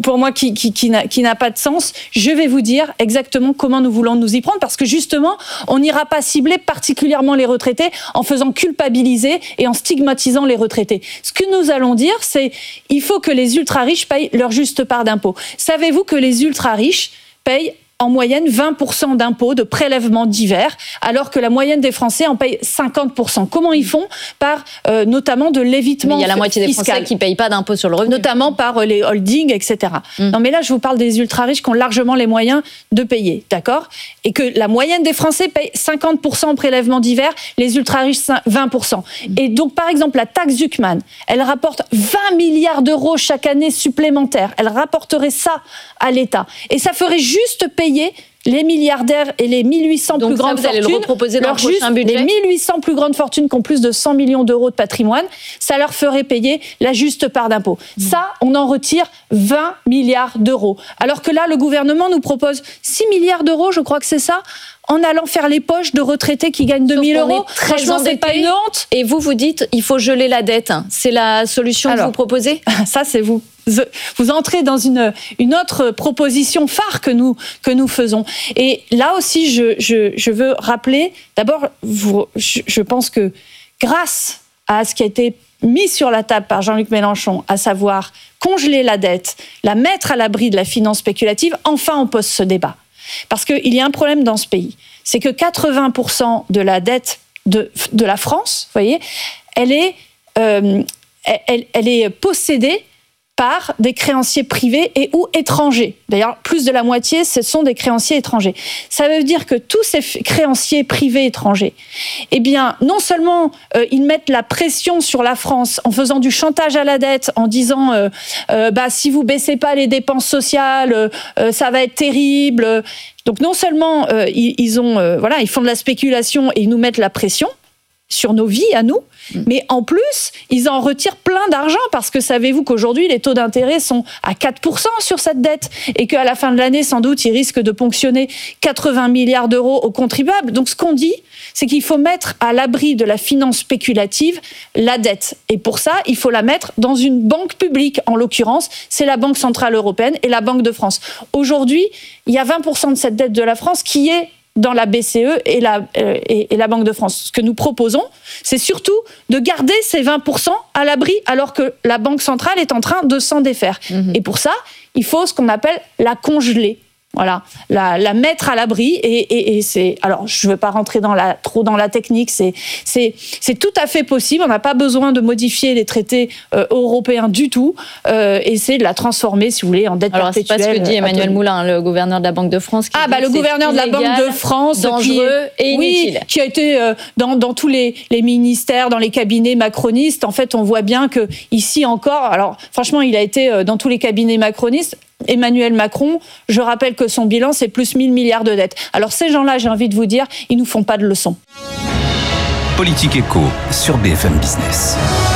pour moi qui n'a pas de sens. Je vais vous dire exactement comment nous voulons nous y prendre, parce que justement, on n'ira pas cibler particulièrement les retraités en faisant culpabiliser et en stigmatisant les retraités. Ce que nous allons dire, c'est il faut que les ultra-riches payent leur juste part d'impôt. Savez-vous que les ultra-riches payent en moyenne 20% d'impôts, de prélèvements divers, alors que la moyenne des Français en paye 50%. Comment ils font ? Par notamment de l'évitement fiscal. Mais il y a la moitié des Français qui ne payent pas d'impôts sur le revenu. Notamment par les holdings, etc. Non, mais là, je vous parle des ultra-riches qui ont largement les moyens de payer, d'accord ? Et que la moyenne des Français paye 50% en prélèvements divers, les ultra-riches 20%. Et donc, par exemple, la taxe Zuckman, elle rapporte 20 milliards d'euros chaque année supplémentaires. Elle rapporterait ça à l'État. Et ça ferait juste payer les milliardaires et les 1800 plus grandes fortunes. Donc ça, vous allez le reproposer dans le prochain budget. Les 1800 plus grandes fortunes qui ont plus de 100 millions d'euros de patrimoine, ça leur ferait payer la juste part d'impôt. Ça, on en retire 20 milliards d'euros. Alors que là, le gouvernement nous propose 6 milliards d'euros, je crois que c'est ça, en allant faire les poches de retraités qui gagnent 2000 euros. Franchement, c'est pas une honte. Et vous dites, il faut geler la dette. C'est la solution que vous proposez ? Ça, c'est vous. Vous entrez dans une autre proposition phare que nous faisons. Et là aussi, je veux rappeler, d'abord, je pense que grâce à ce qui a été mis sur la table par Jean-Luc Mélenchon, à savoir congeler la dette, la mettre à l'abri de la finance spéculative, enfin on pose ce débat. Parce qu'il y a un problème dans ce pays, c'est que 80% de la dette de la France, vous voyez, elle est possédée par des créanciers privés et ou étrangers. D'ailleurs, plus de la moitié, ce sont des créanciers étrangers. Ça veut dire que tous ces créanciers privés étrangers, eh bien, non seulement ils mettent la pression sur la France en faisant du chantage à la dette, en disant si vous baissez pas les dépenses sociales, ça va être terrible. Donc non seulement ils font de la spéculation et ils nous mettent la pression sur nos vies à nous, mais en plus, ils en retirent plein d'argent, parce que savez-vous qu'aujourd'hui, les taux d'intérêt sont à 4% sur cette dette, et qu'à la fin de l'année, sans doute, ils risquent de ponctionner 80 milliards d'euros aux contribuables. Donc ce qu'on dit, c'est qu'il faut mettre à l'abri de la finance spéculative la dette. Et pour ça, il faut la mettre dans une banque publique. En l'occurrence, c'est la Banque Centrale Européenne et la Banque de France. Aujourd'hui, il y a 20% de cette dette de la France qui est dans la BCE et la Banque de France. Ce que nous proposons, c'est surtout de garder ces 20% à l'abri, alors que la Banque centrale est en train de s'en défaire. Et pour ça, il faut ce qu'on appelle la congeler. Voilà, la mettre à l'abri, et c'est. Alors, je ne veux pas rentrer trop dans la technique. C'est tout à fait possible. On n'a pas besoin de modifier les traités européens du tout, et c'est de la transformer, si vous voulez, en dette perpétuelle. Alors, c'est pas ce que dit Emmanuel Moulin, le gouverneur de la Banque de France. Le gouverneur de la Banque de France, dangereux et inutile. Oui, qui a été dans tous les ministères, dans les cabinets macronistes. En fait, on voit bien que ici encore. Alors, franchement, il a été dans tous les cabinets macronistes. Emmanuel Macron, je rappelle que son bilan, c'est plus 1000 milliards de dettes. Alors ces gens-là, j'ai envie de vous dire, ils nous font pas de leçons. Politique Éco sur BFM Business.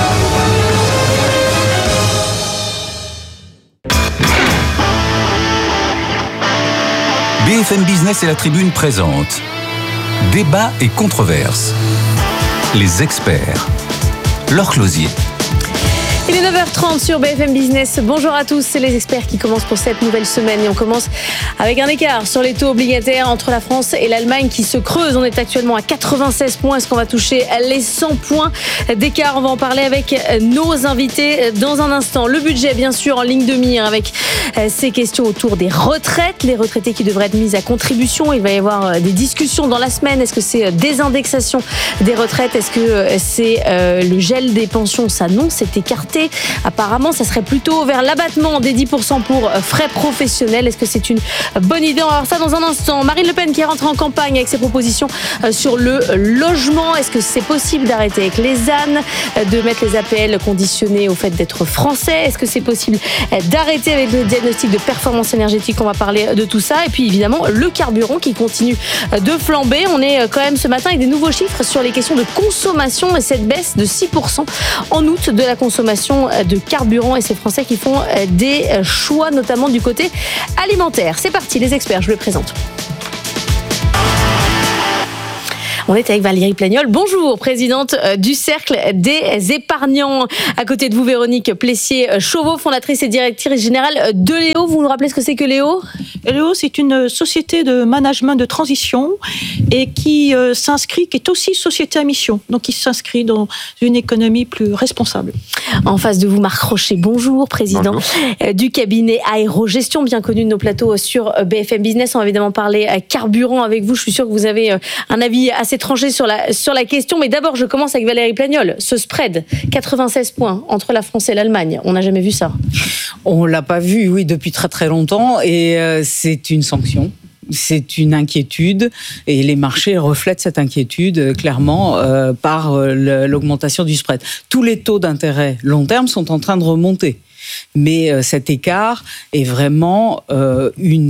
BFM Business et la Tribune présentent Débat et controverses. Les experts. Laure Closier. Il est 9h30 sur BFM Business. Bonjour à tous, c'est les experts qui commencent pour cette nouvelle semaine. Et on commence avec un écart sur les taux obligataires entre la France et l'Allemagne qui se creuse. On est actuellement à 96 points. Est-ce qu'on va toucher les 100 points d'écart ? On va en parler avec nos invités dans un instant. Le budget, bien sûr, en ligne de mire avec ces questions autour des retraites. Les retraités qui devraient être mis à contribution. Il va y avoir des discussions dans la semaine. Est-ce que c'est des indexations des retraites ? Est-ce que c'est le gel des pensions ? Ça, non, c'est écarté. Apparemment, ça serait plutôt vers l'abattement des 10% pour frais professionnels. Est-ce que c'est une bonne idée ? On va voir ça dans un instant. Marine Le Pen qui est rentrée en campagne avec ses propositions sur le logement. Est-ce que c'est possible d'arrêter avec les ZAN, de mettre les APL conditionnés au fait d'être français ? Est-ce que c'est possible d'arrêter avec le diagnostic de performance énergétique ? On va parler de tout ça. Et puis évidemment, le carburant qui continue de flamber. On est quand même ce matin avec des nouveaux chiffres sur les questions de consommation et cette baisse de 6% en août de la consommation de carburant, et ces Français qui font des choix notamment du côté alimentaire. C'est parti, les experts, je le présente. On est avec Valérie Plagnol. Bonjour, présidente du Cercle des épargnants. À côté de vous, Véronique Plessier-Chauveau, fondatrice et directrice générale de Léo. Vous nous rappelez ce que c'est que Léo ? Léo, c'est une société de management de transition et qui est aussi société à mission. Donc, qui s'inscrit dans une économie plus responsable. En face de vous, Marc Rochet, bonjour, président du cabinet Aérogestion, bien connu de nos plateaux sur BFM Business. On va évidemment parler carburant avec vous. Je suis sûre que vous avez un avis assez tranché sur la question. Mais d'abord, je commence avec Valérie Plagnol. Ce spread, 96 points entre la France et l'Allemagne. On n'a jamais vu ça. On l'a pas vu, oui, depuis très très longtemps. Et c'est une sanction. C'est une inquiétude et les marchés reflètent cette inquiétude clairement par l'augmentation du spread. Tous les taux d'intérêt long terme sont en train de remonter. Mais cet écart est vraiment un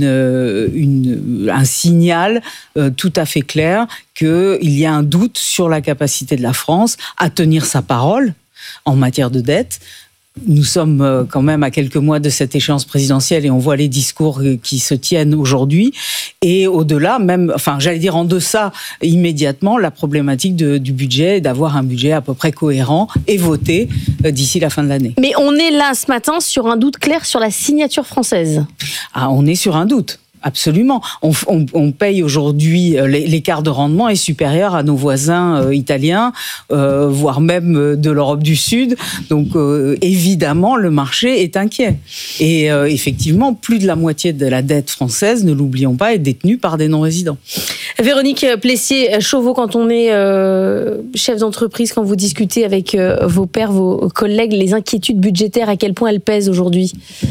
signal tout à fait clair qu'il y a un doute sur la capacité de la France à tenir sa parole en matière de dette. Nous sommes quand même à quelques mois de cette échéance présidentielle et on voit les discours qui se tiennent aujourd'hui. Et au-delà, même, en deçà immédiatement, la problématique du budget, d'avoir un budget à peu près cohérent et voté d'ici la fin de l'année. Mais on est là ce matin sur un doute clair sur la signature française. Ah, on est sur un doute. Absolument. On paye aujourd'hui, l'écart de rendement est supérieur à nos voisins italiens, voire même de l'Europe du Sud. Donc, évidemment, le marché est inquiet. Et effectivement, plus de la moitié de la dette française, ne l'oublions pas, est détenue par des non-résidents. Véronique Plessier-Chauveau, quand on est chef d'entreprise, quand vous discutez avec vos pairs, vos collègues, les inquiétudes budgétaires, à quel point elles pèsent aujourd'hui ?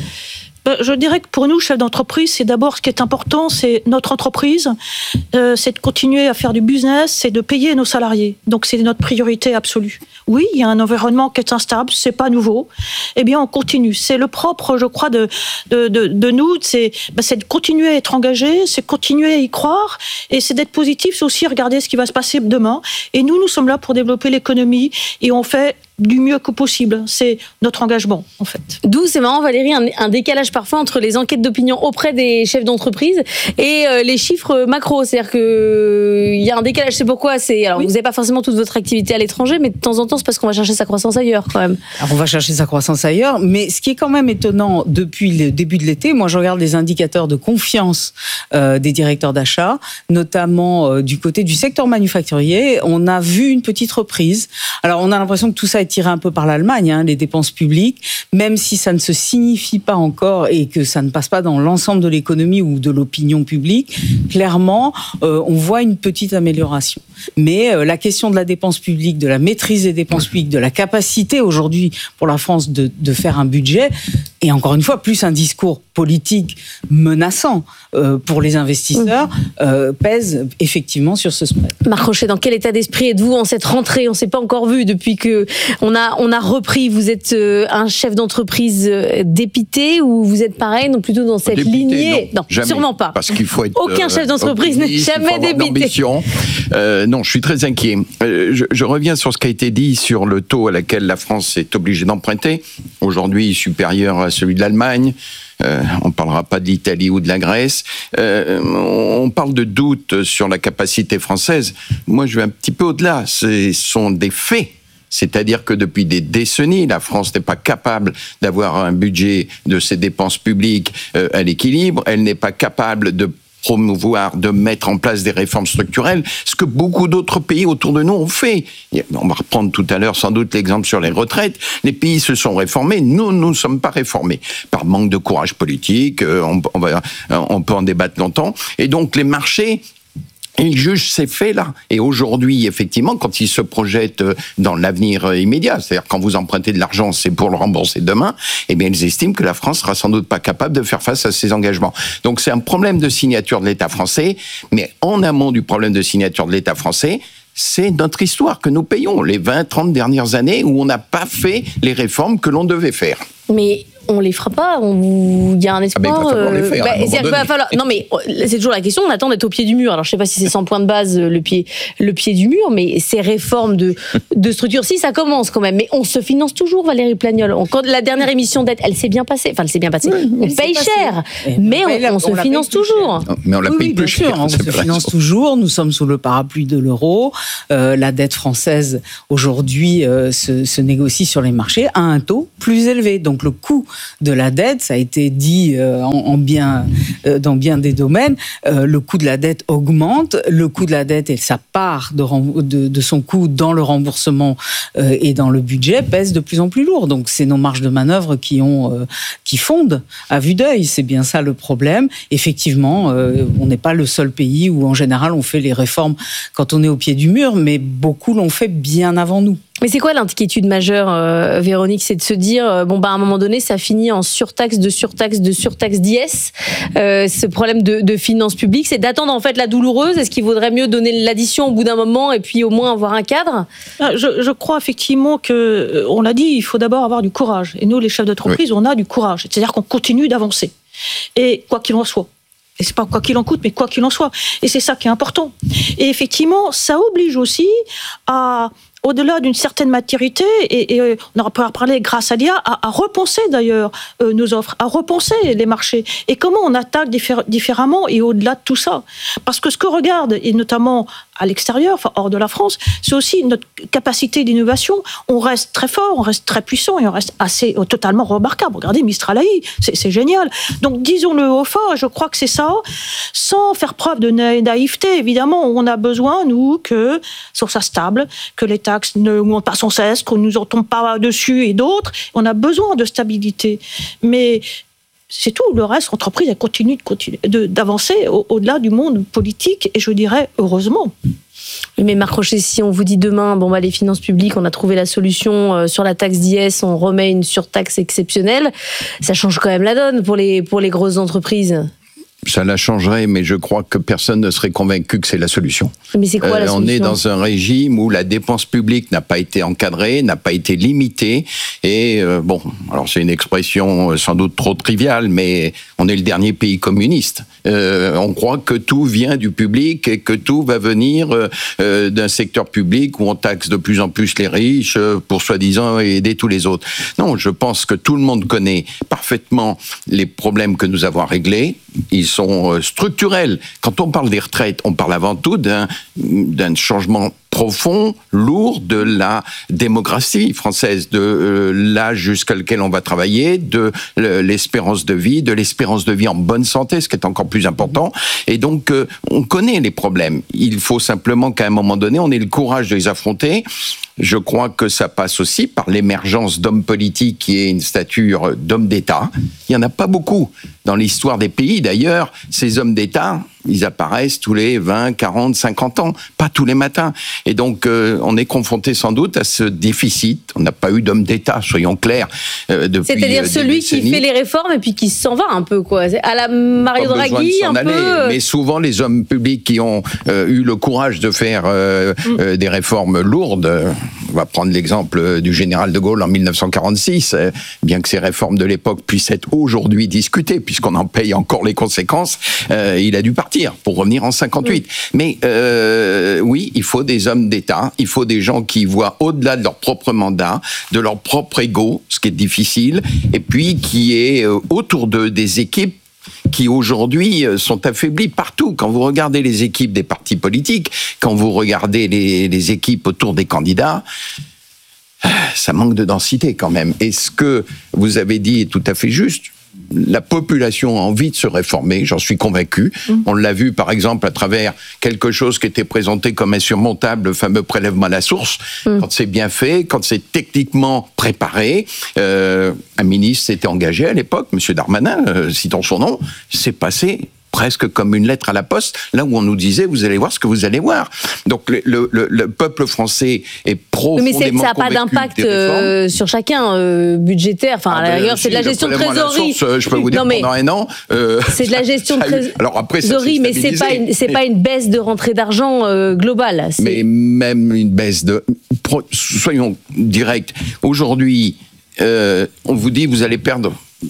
Je dirais que pour nous, chefs d'entreprise, c'est d'abord ce qui est important, c'est notre entreprise, c'est de continuer à faire du business, c'est de payer nos salariés. Donc c'est notre priorité absolue. Oui, il y a un environnement qui est instable, c'est pas nouveau. Eh bien, on continue. C'est le propre, je crois, de nous, c'est de continuer à être engagé, c'est continuer à y croire, et c'est d'être positif, c'est aussi regarder ce qui va se passer demain. Et nous sommes là pour développer l'économie, et on fait du mieux que possible. C'est notre engagement, en fait. D'où, c'est marrant, Valérie, un décalage parfois entre les enquêtes d'opinion auprès des chefs d'entreprise et les chiffres macro. C'est-à-dire qu'il y a un décalage. C'est pourquoi Alors, vous n'avez pas forcément toute votre activité à l'étranger, mais de temps en temps, c'est parce qu'on va chercher sa croissance ailleurs, quand même. Alors, on va chercher sa croissance ailleurs, mais ce qui est quand même étonnant depuis le début de l'été, moi, je regarde les indicateurs de confiance des directeurs d'achat, notamment du côté du secteur manufacturier. On a vu une petite reprise. Alors, on a l'impression que tout ça est tiré un peu par l'Allemagne, les dépenses publiques, même si ça ne se signifie pas encore et que ça ne passe pas dans l'ensemble de l'économie ou de l'opinion publique, clairement, on voit une petite amélioration. Mais la question de la dépense publique, de la maîtrise des dépenses publiques, de la capacité aujourd'hui pour la France de faire un budget, et encore une fois, plus un discours politique menaçant pour les investisseurs, pèse effectivement sur ce spread. Marc Rochet, dans quel état d'esprit êtes-vous en cette rentrée ? On ne s'est pas encore vu depuis qu'on a repris. Vous êtes un chef d'entreprise dépité ou vous êtes pareil, non, plutôt dans cette lignée ? Non, jamais, sûrement pas. Parce qu'il faut être aucun chef d'entreprise n'est jamais dépité. Non, je suis très inquiet. Je reviens sur ce qui a été dit sur le taux à laquelle la France est obligée d'emprunter. Aujourd'hui, supérieur à celui de l'Allemagne. On ne parlera pas de l'Italie ou de la Grèce. On parle de doute sur la capacité française. Moi, je vais un petit peu au-delà. Ce sont des faits. C'est-à-dire que depuis des décennies, la France n'est pas capable d'avoir un budget de ses dépenses publiques à l'équilibre. Elle n'est pas capable de promouvoir, de mettre en place des réformes structurelles, ce que beaucoup d'autres pays autour de nous ont fait. On va reprendre tout à l'heure sans doute l'exemple sur les retraites. Les pays se sont réformés, nous ne sommes pas réformés. Par manque de courage politique, on peut en débattre longtemps. Et donc les marchés, ils jugent ces faits-là. Et aujourd'hui, effectivement, quand ils se projettent dans l'avenir immédiat, c'est-à-dire quand vous empruntez de l'argent, c'est pour le rembourser demain, eh bien, ils estiment que la France sera sans doute pas capable de faire face à ces engagements. Donc, c'est un problème de signature de l'État français, mais en amont du problème de signature de l'État français, c'est notre histoire que nous payons, les 20-30 dernières années où on n'a pas fait les réformes que l'on devait faire. Mais on les fera pas. Il y a un espoir. Il va falloir les faire. Va falloir. Non, mais c'est toujours la question. On attend d'être au pied du mur. Alors, je sais pas si c'est 100 points de base le pied du mur, mais ces réformes de structure, si ça commence quand même. Mais on se finance toujours, Valérie Plagnol. Quand la dernière émission d'aide, elle s'est bien passée. Enfin, elle s'est bien passée. Oui, on paye cher, mais on se finance toujours. Mais on la paye plus cher. On se finance toujours. Nous sommes sous le parapluie de l'euro. La dette française aujourd'hui se négocie sur les marchés à un taux plus élevé. Donc le coût de la dette, ça a été dit dans bien des domaines, le coût de la dette augmente, le coût de la dette et sa part de son coût dans le remboursement et dans le budget pèse de plus en plus lourd. Donc c'est nos marges de manœuvre qui fondent à vue d'œil. C'est bien ça le problème. Effectivement, on n'est pas le seul pays où en général on fait les réformes quand on est au pied du mur, mais beaucoup l'ont fait bien avant nous. Mais c'est quoi l'inquiétude majeure, Véronique? C'est de se dire, à un moment donné, ça finit en surtaxe d'IS. Ce problème de finances publiques, c'est d'attendre en fait la douloureuse. Est-ce qu'il vaudrait mieux donner l'addition au bout d'un moment et puis au moins avoir un cadre? Je crois effectivement que, on l'a dit, il faut d'abord avoir du courage. Et nous, les chefs d'entreprise, on a du courage. C'est-à-dire qu'on continue d'avancer. Et quoi qu'il en soit. Et c'est pas quoi qu'il en coûte, mais quoi qu'il en soit. Et c'est ça qui est important. Et effectivement, ça oblige aussi à, au-delà d'une certaine maturité, et on aura pu parler grâce à l'IA, à repenser d'ailleurs nos offres, à repenser les marchés, et comment on attaque différemment et au-delà de tout ça. Parce que ce que regarde, et notamment à l'extérieur, enfin hors de la France, c'est aussi notre capacité d'innovation. On reste très fort, on reste très puissant et on reste assez totalement remarquable. Regardez Mistral AI, c'est génial. Donc disons-le haut fort, et je crois que c'est ça, sans faire preuve de naïveté. Évidemment, on a besoin, nous, que ça soit stable, que les taxes ne montent pas sans cesse, qu'on ne nous en tombe pas dessus et d'autres. On a besoin de stabilité. Mais c'est tout. Le reste, l'entreprise, elle continue d'avancer au-delà du monde politique, et je dirais heureusement. Mais Marc Rochet, si on vous dit demain, les finances publiques, on a trouvé la solution sur la taxe d'IS, on remet une surtaxe exceptionnelle, ça change quand même la donne pour les grosses entreprises. Ça la changerait, mais je crois que personne ne serait convaincu que c'est la solution. Mais c'est quoi la solution ? On est dans un régime où la dépense publique n'a pas été encadrée, n'a pas été limitée. Et alors c'est une expression sans doute trop triviale, mais on est le dernier pays communiste. On croit que tout vient du public et que tout va venir d'un secteur public où on taxe de plus en plus les riches pour soi-disant aider tous les autres. Non, je pense que tout le monde connaît parfaitement les problèmes que nous avons à régler. Ils sont structurels. Quand on parle des retraites, on parle avant tout d'un changement profond, lourd de la démographie française, de l'âge jusqu'à lequel on va travailler, de l'espérance de vie en bonne santé, ce qui est encore plus important. Et donc, on connaît les problèmes. Il faut simplement qu'à un moment donné, on ait le courage de les affronter. Je crois que ça passe aussi par l'émergence d'hommes politiques qui aient une stature d'hommes d'État. Il n'y en a pas beaucoup dans l'histoire des pays. D'ailleurs, ces hommes d'État, ils apparaissent tous les 20, 40, 50 ans, pas tous les matins. Et donc, on est confronté sans doute à ce déficit. On n'a pas eu d'homme d'État, soyons clairs, depuis C'est-à-dire celui qui fait les réformes et puis qui s'en va un peu, quoi. À la Mario Draghi, un peu. Mais souvent, les hommes publics qui ont eu le courage de faire des réformes lourdes, on va prendre l'exemple du général de Gaulle en 1946, bien que ces réformes de l'époque puissent être aujourd'hui discutées, puisqu'on en paye encore les conséquences, il a dû partir pour revenir en 58. Mais oui, il faut des hommes d'État, il faut des gens qui voient au-delà de leur propre mandat, de leur propre ego, ce qui est difficile, et puis qui est autour d'eux des équipes qui aujourd'hui sont affaiblies partout. Quand vous regardez les équipes des partis politiques, quand vous regardez les équipes autour des candidats, ça manque de densité quand même. Et ce que vous avez dit est tout à fait juste. La population a envie de se réformer, j'en suis convaincu. On l'a vu par exemple à travers quelque chose qui était présenté comme insurmontable, le fameux prélèvement à la source. Quand c'est bien fait, quand c'est techniquement préparé, un ministre s'était engagé à l'époque, M. Darmanin, citons son nom, c'est passé presque comme une lettre à la poste, là où on nous disait, vous allez voir ce que vous allez voir. Donc le peuple français est profondément convaincu. Mais ça n'a pas d'impact sur chacun budgétaire. Enfin, à la rigueur, c'est de la gestion de trésorerie. Je peux vous dire pendant un an. C'est de la gestion de trésorerie, mais c'est pas une baisse de rentrée d'argent globale. Mais même une baisse de. Soyons directs. Aujourd'hui, on vous dit, vous allez perdre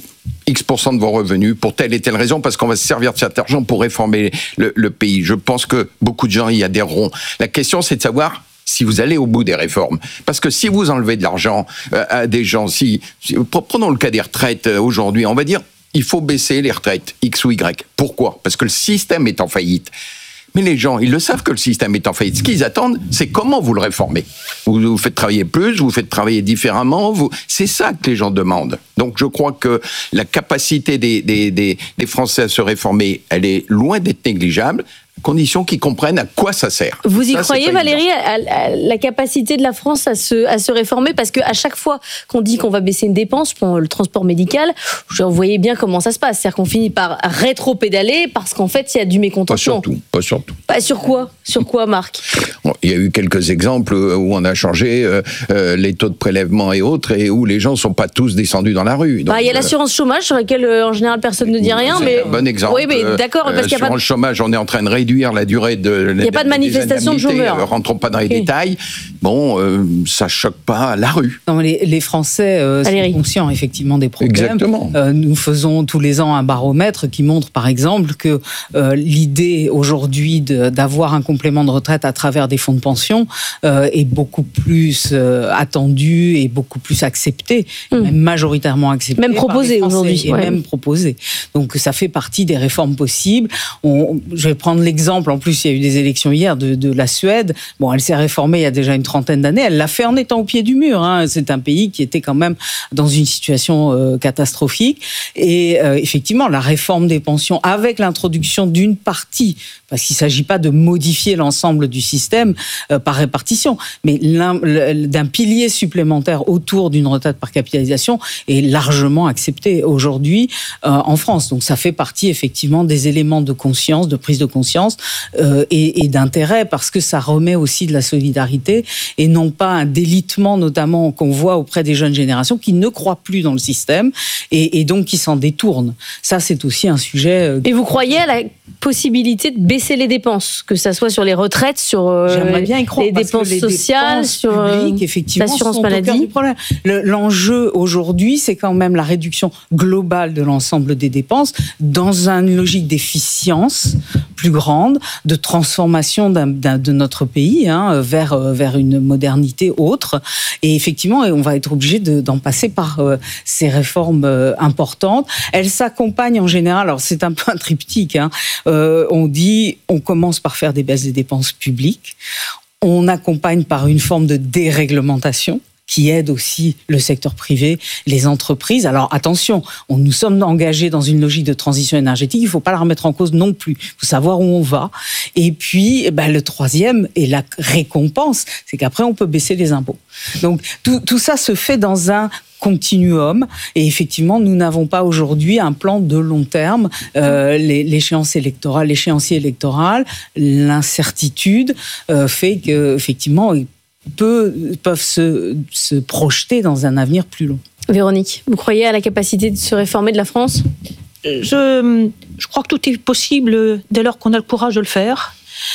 X% de vos revenus pour telle et telle raison, parce qu'on va se servir de cet argent pour réformer le pays. Je pense que beaucoup de gens y adhéreront. La question, c'est de savoir si vous allez au bout des réformes. Parce que si vous enlevez de l'argent à des gens, prenons le cas des retraites aujourd'hui, on va dire, il faut baisser les retraites, X ou Y. Pourquoi ? Parce que le système est en faillite. Mais les gens, ils le savent que le système est en faillite. Ce qu'ils attendent, c'est comment vous le réformez. Vous faites travailler plus, vous faites travailler différemment. C'est ça que les gens demandent. Donc je crois que la capacité des Français à se réformer, elle est loin d'être négligeable. Conditions qu'ils comprennent à quoi ça sert. Vous y croyez, Valérie, à la capacité de la France à se réformer ? Parce qu'à chaque fois qu'on dit qu'on va baisser une dépense pour le transport médical, vous voyez bien comment ça se passe. C'est-à-dire qu'on finit par rétro-pédaler parce qu'en fait, il y a du mécontentement. Pas surtout. Sur quoi ? Sur quoi, Marc ? Il y a eu quelques exemples où on a changé les taux de prélèvement et autres, et où les gens ne sont pas tous descendus dans la rue. Donc, il y a l'assurance chômage, sur laquelle, en général, personne ne dit rien. C'est un bon exemple. Oui, mais d'accord. Parce qu'il y a pas l'assurance chômage, on est en train de réduire la durée de... Il n'y a pas de manifestation de chômeurs. Rentrons pas dans les détails. Bon, ça choque pas la rue. Non, les Français sont conscients effectivement des problèmes. Exactement. Nous faisons tous les ans un baromètre qui montre par exemple que l'idée aujourd'hui d'avoir un complément de retraite à travers des fonds de pension est beaucoup plus attendue et beaucoup plus acceptée, même majoritairement acceptée. Même proposée aujourd'hui. Et même proposée. Donc ça fait partie des réformes possibles. Je vais prendre l'exemple, en plus il y a eu des élections hier de la Suède. Bon, elle s'est réformée il y a déjà une trentaine d'années. Elle l'a fait en étant au pied du mur. C'est un pays qui était quand même dans une situation catastrophique. Et effectivement, la réforme des pensions avec l'introduction d'une partie, parce qu'il ne s'agit pas de modifier l'ensemble du système par répartition, mais d'un pilier supplémentaire autour d'une retraite par capitalisation est largement accepté aujourd'hui en France. Donc ça fait partie effectivement des éléments de conscience, de prise de conscience et d'intérêt, parce que ça remet aussi de la solidarité et non pas un délitement notamment qu'on voit auprès des jeunes générations qui ne croient plus dans le système et donc qui s'en détournent. Ça, c'est aussi un sujet... Et vous croyez à la possibilité de baisser les dépenses, que ça soit sur les retraites, sur J'aimerais bien y croire, les dépenses sociales, sur l'assurance maladie. L'enjeu aujourd'hui, c'est quand même la réduction globale de l'ensemble des dépenses dans une logique d'efficience plus grande, de transformation de notre pays vers une modernité autre. Et effectivement, on va être obligé d'en passer par ces réformes importantes. Elles s'accompagnent en général, alors c'est un peu un triptyque, on dit, on commence par faire des baisses des dépenses publiques, on accompagne par une forme de déréglementation qui aide aussi le secteur privé, les entreprises. Alors attention, nous sommes engagés dans une logique de transition énergétique, il ne faut pas la remettre en cause non plus, il faut savoir où on va. Et puis, le troisième, et la récompense, c'est qu'après on peut baisser les impôts. Donc tout ça se fait dans un continuum, et effectivement nous n'avons pas aujourd'hui un plan de long terme. L'échéancier électoral, l'incertitude fait que effectivement peuvent se projeter dans un avenir plus long. Véronique, vous croyez à la capacité de se réformer de la France ? Je crois que tout est possible dès lors qu'on a le courage de le faire.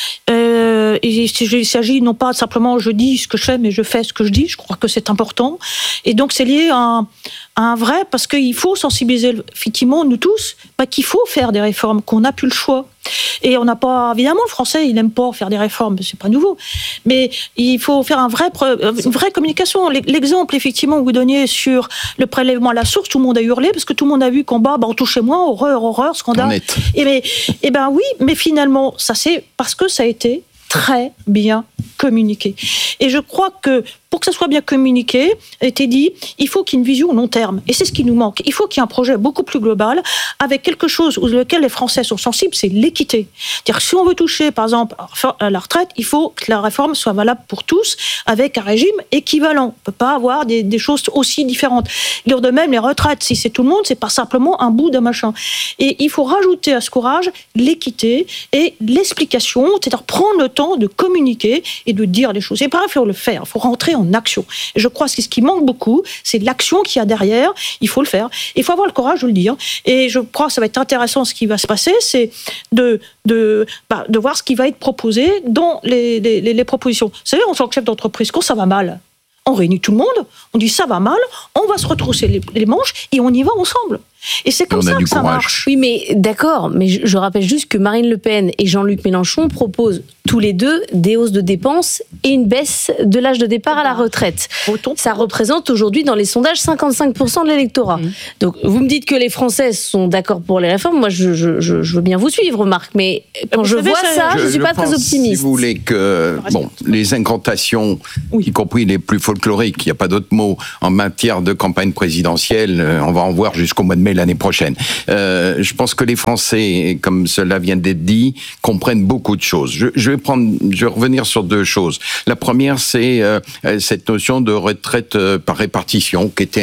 Il s'agit non pas simplement je dis ce que je fais, mais je fais ce que je dis. Je crois que c'est important. Et donc c'est lié à un vrai, parce qu'il faut sensibiliser effectivement nous tous qu'il faut faire des réformes, qu'on n'a plus le choix. Et on n'a pas, évidemment, le Français, il n'aime pas faire des réformes, c'est pas nouveau. Mais il faut faire une vraie communication. L'exemple, effectivement, que vous donniez sur le prélèvement à la source, tout le monde a hurlé, parce que tout le monde a vu qu'en bas, on touchait moins, horreur, scandale. Et ben oui, mais finalement, ça c'est parce que ça a été très bien communiqué. Et je crois que pour que ça soit bien communiqué, a été dit, il faut qu'il y ait une vision long terme. Et c'est ce qui nous manque. Il faut qu'il y ait un projet beaucoup plus global, avec quelque chose auquel les Français sont sensibles, c'est l'équité. C'est-à-dire que si on veut toucher, par exemple, à la retraite, il faut que la réforme soit valable pour tous, avec un régime équivalent. On ne peut pas avoir des choses aussi différentes. De même, les retraites, si c'est tout le monde, c'est pas simplement un bout d'un machin. Et il faut rajouter à ce courage l'équité et l'explication, c'est-à-dire prendre le temps de communiquer et de dire les choses. Et pareil, il faut le faire, il faut rentrer en action. Et je crois que ce qui manque beaucoup, c'est l'action qu'il y a derrière. Il faut le faire. Et il faut avoir le courage de le dire. Et je crois que ça va être intéressant ce qui va se passer, c'est de voir ce qui va être proposé dans les propositions. Vous savez, en tant que chef d'entreprise, quand ça va mal, on réunit tout le monde, on dit ça va mal, on va se retrousser les manches et on y va ensemble. Et c'est comme ça que ça marche. Oui, mais d'accord, mais je rappelle juste que Marine Le Pen et Jean-Luc Mélenchon proposent tous les deux des hausses de dépenses et une baisse de l'âge de départ à la retraite. Ça représente aujourd'hui dans les sondages 55% de l'électorat. Donc vous me dites que les Français sont d'accord pour les réformes. Moi, je veux bien vous suivre, Marc, mais quand je vois ça, je ne suis pas très optimiste. Si vous voulez que les incantations, y compris les plus folkloriques, il n'y a pas d'autre mot, en matière de campagne présidentielle, on va en voir jusqu'au mois de mai l'année prochaine. Je pense que les Français, comme cela vient d'être dit, comprennent beaucoup de choses. Je vais revenir sur deux choses. La première, c'est cette notion de retraite par répartition, qui était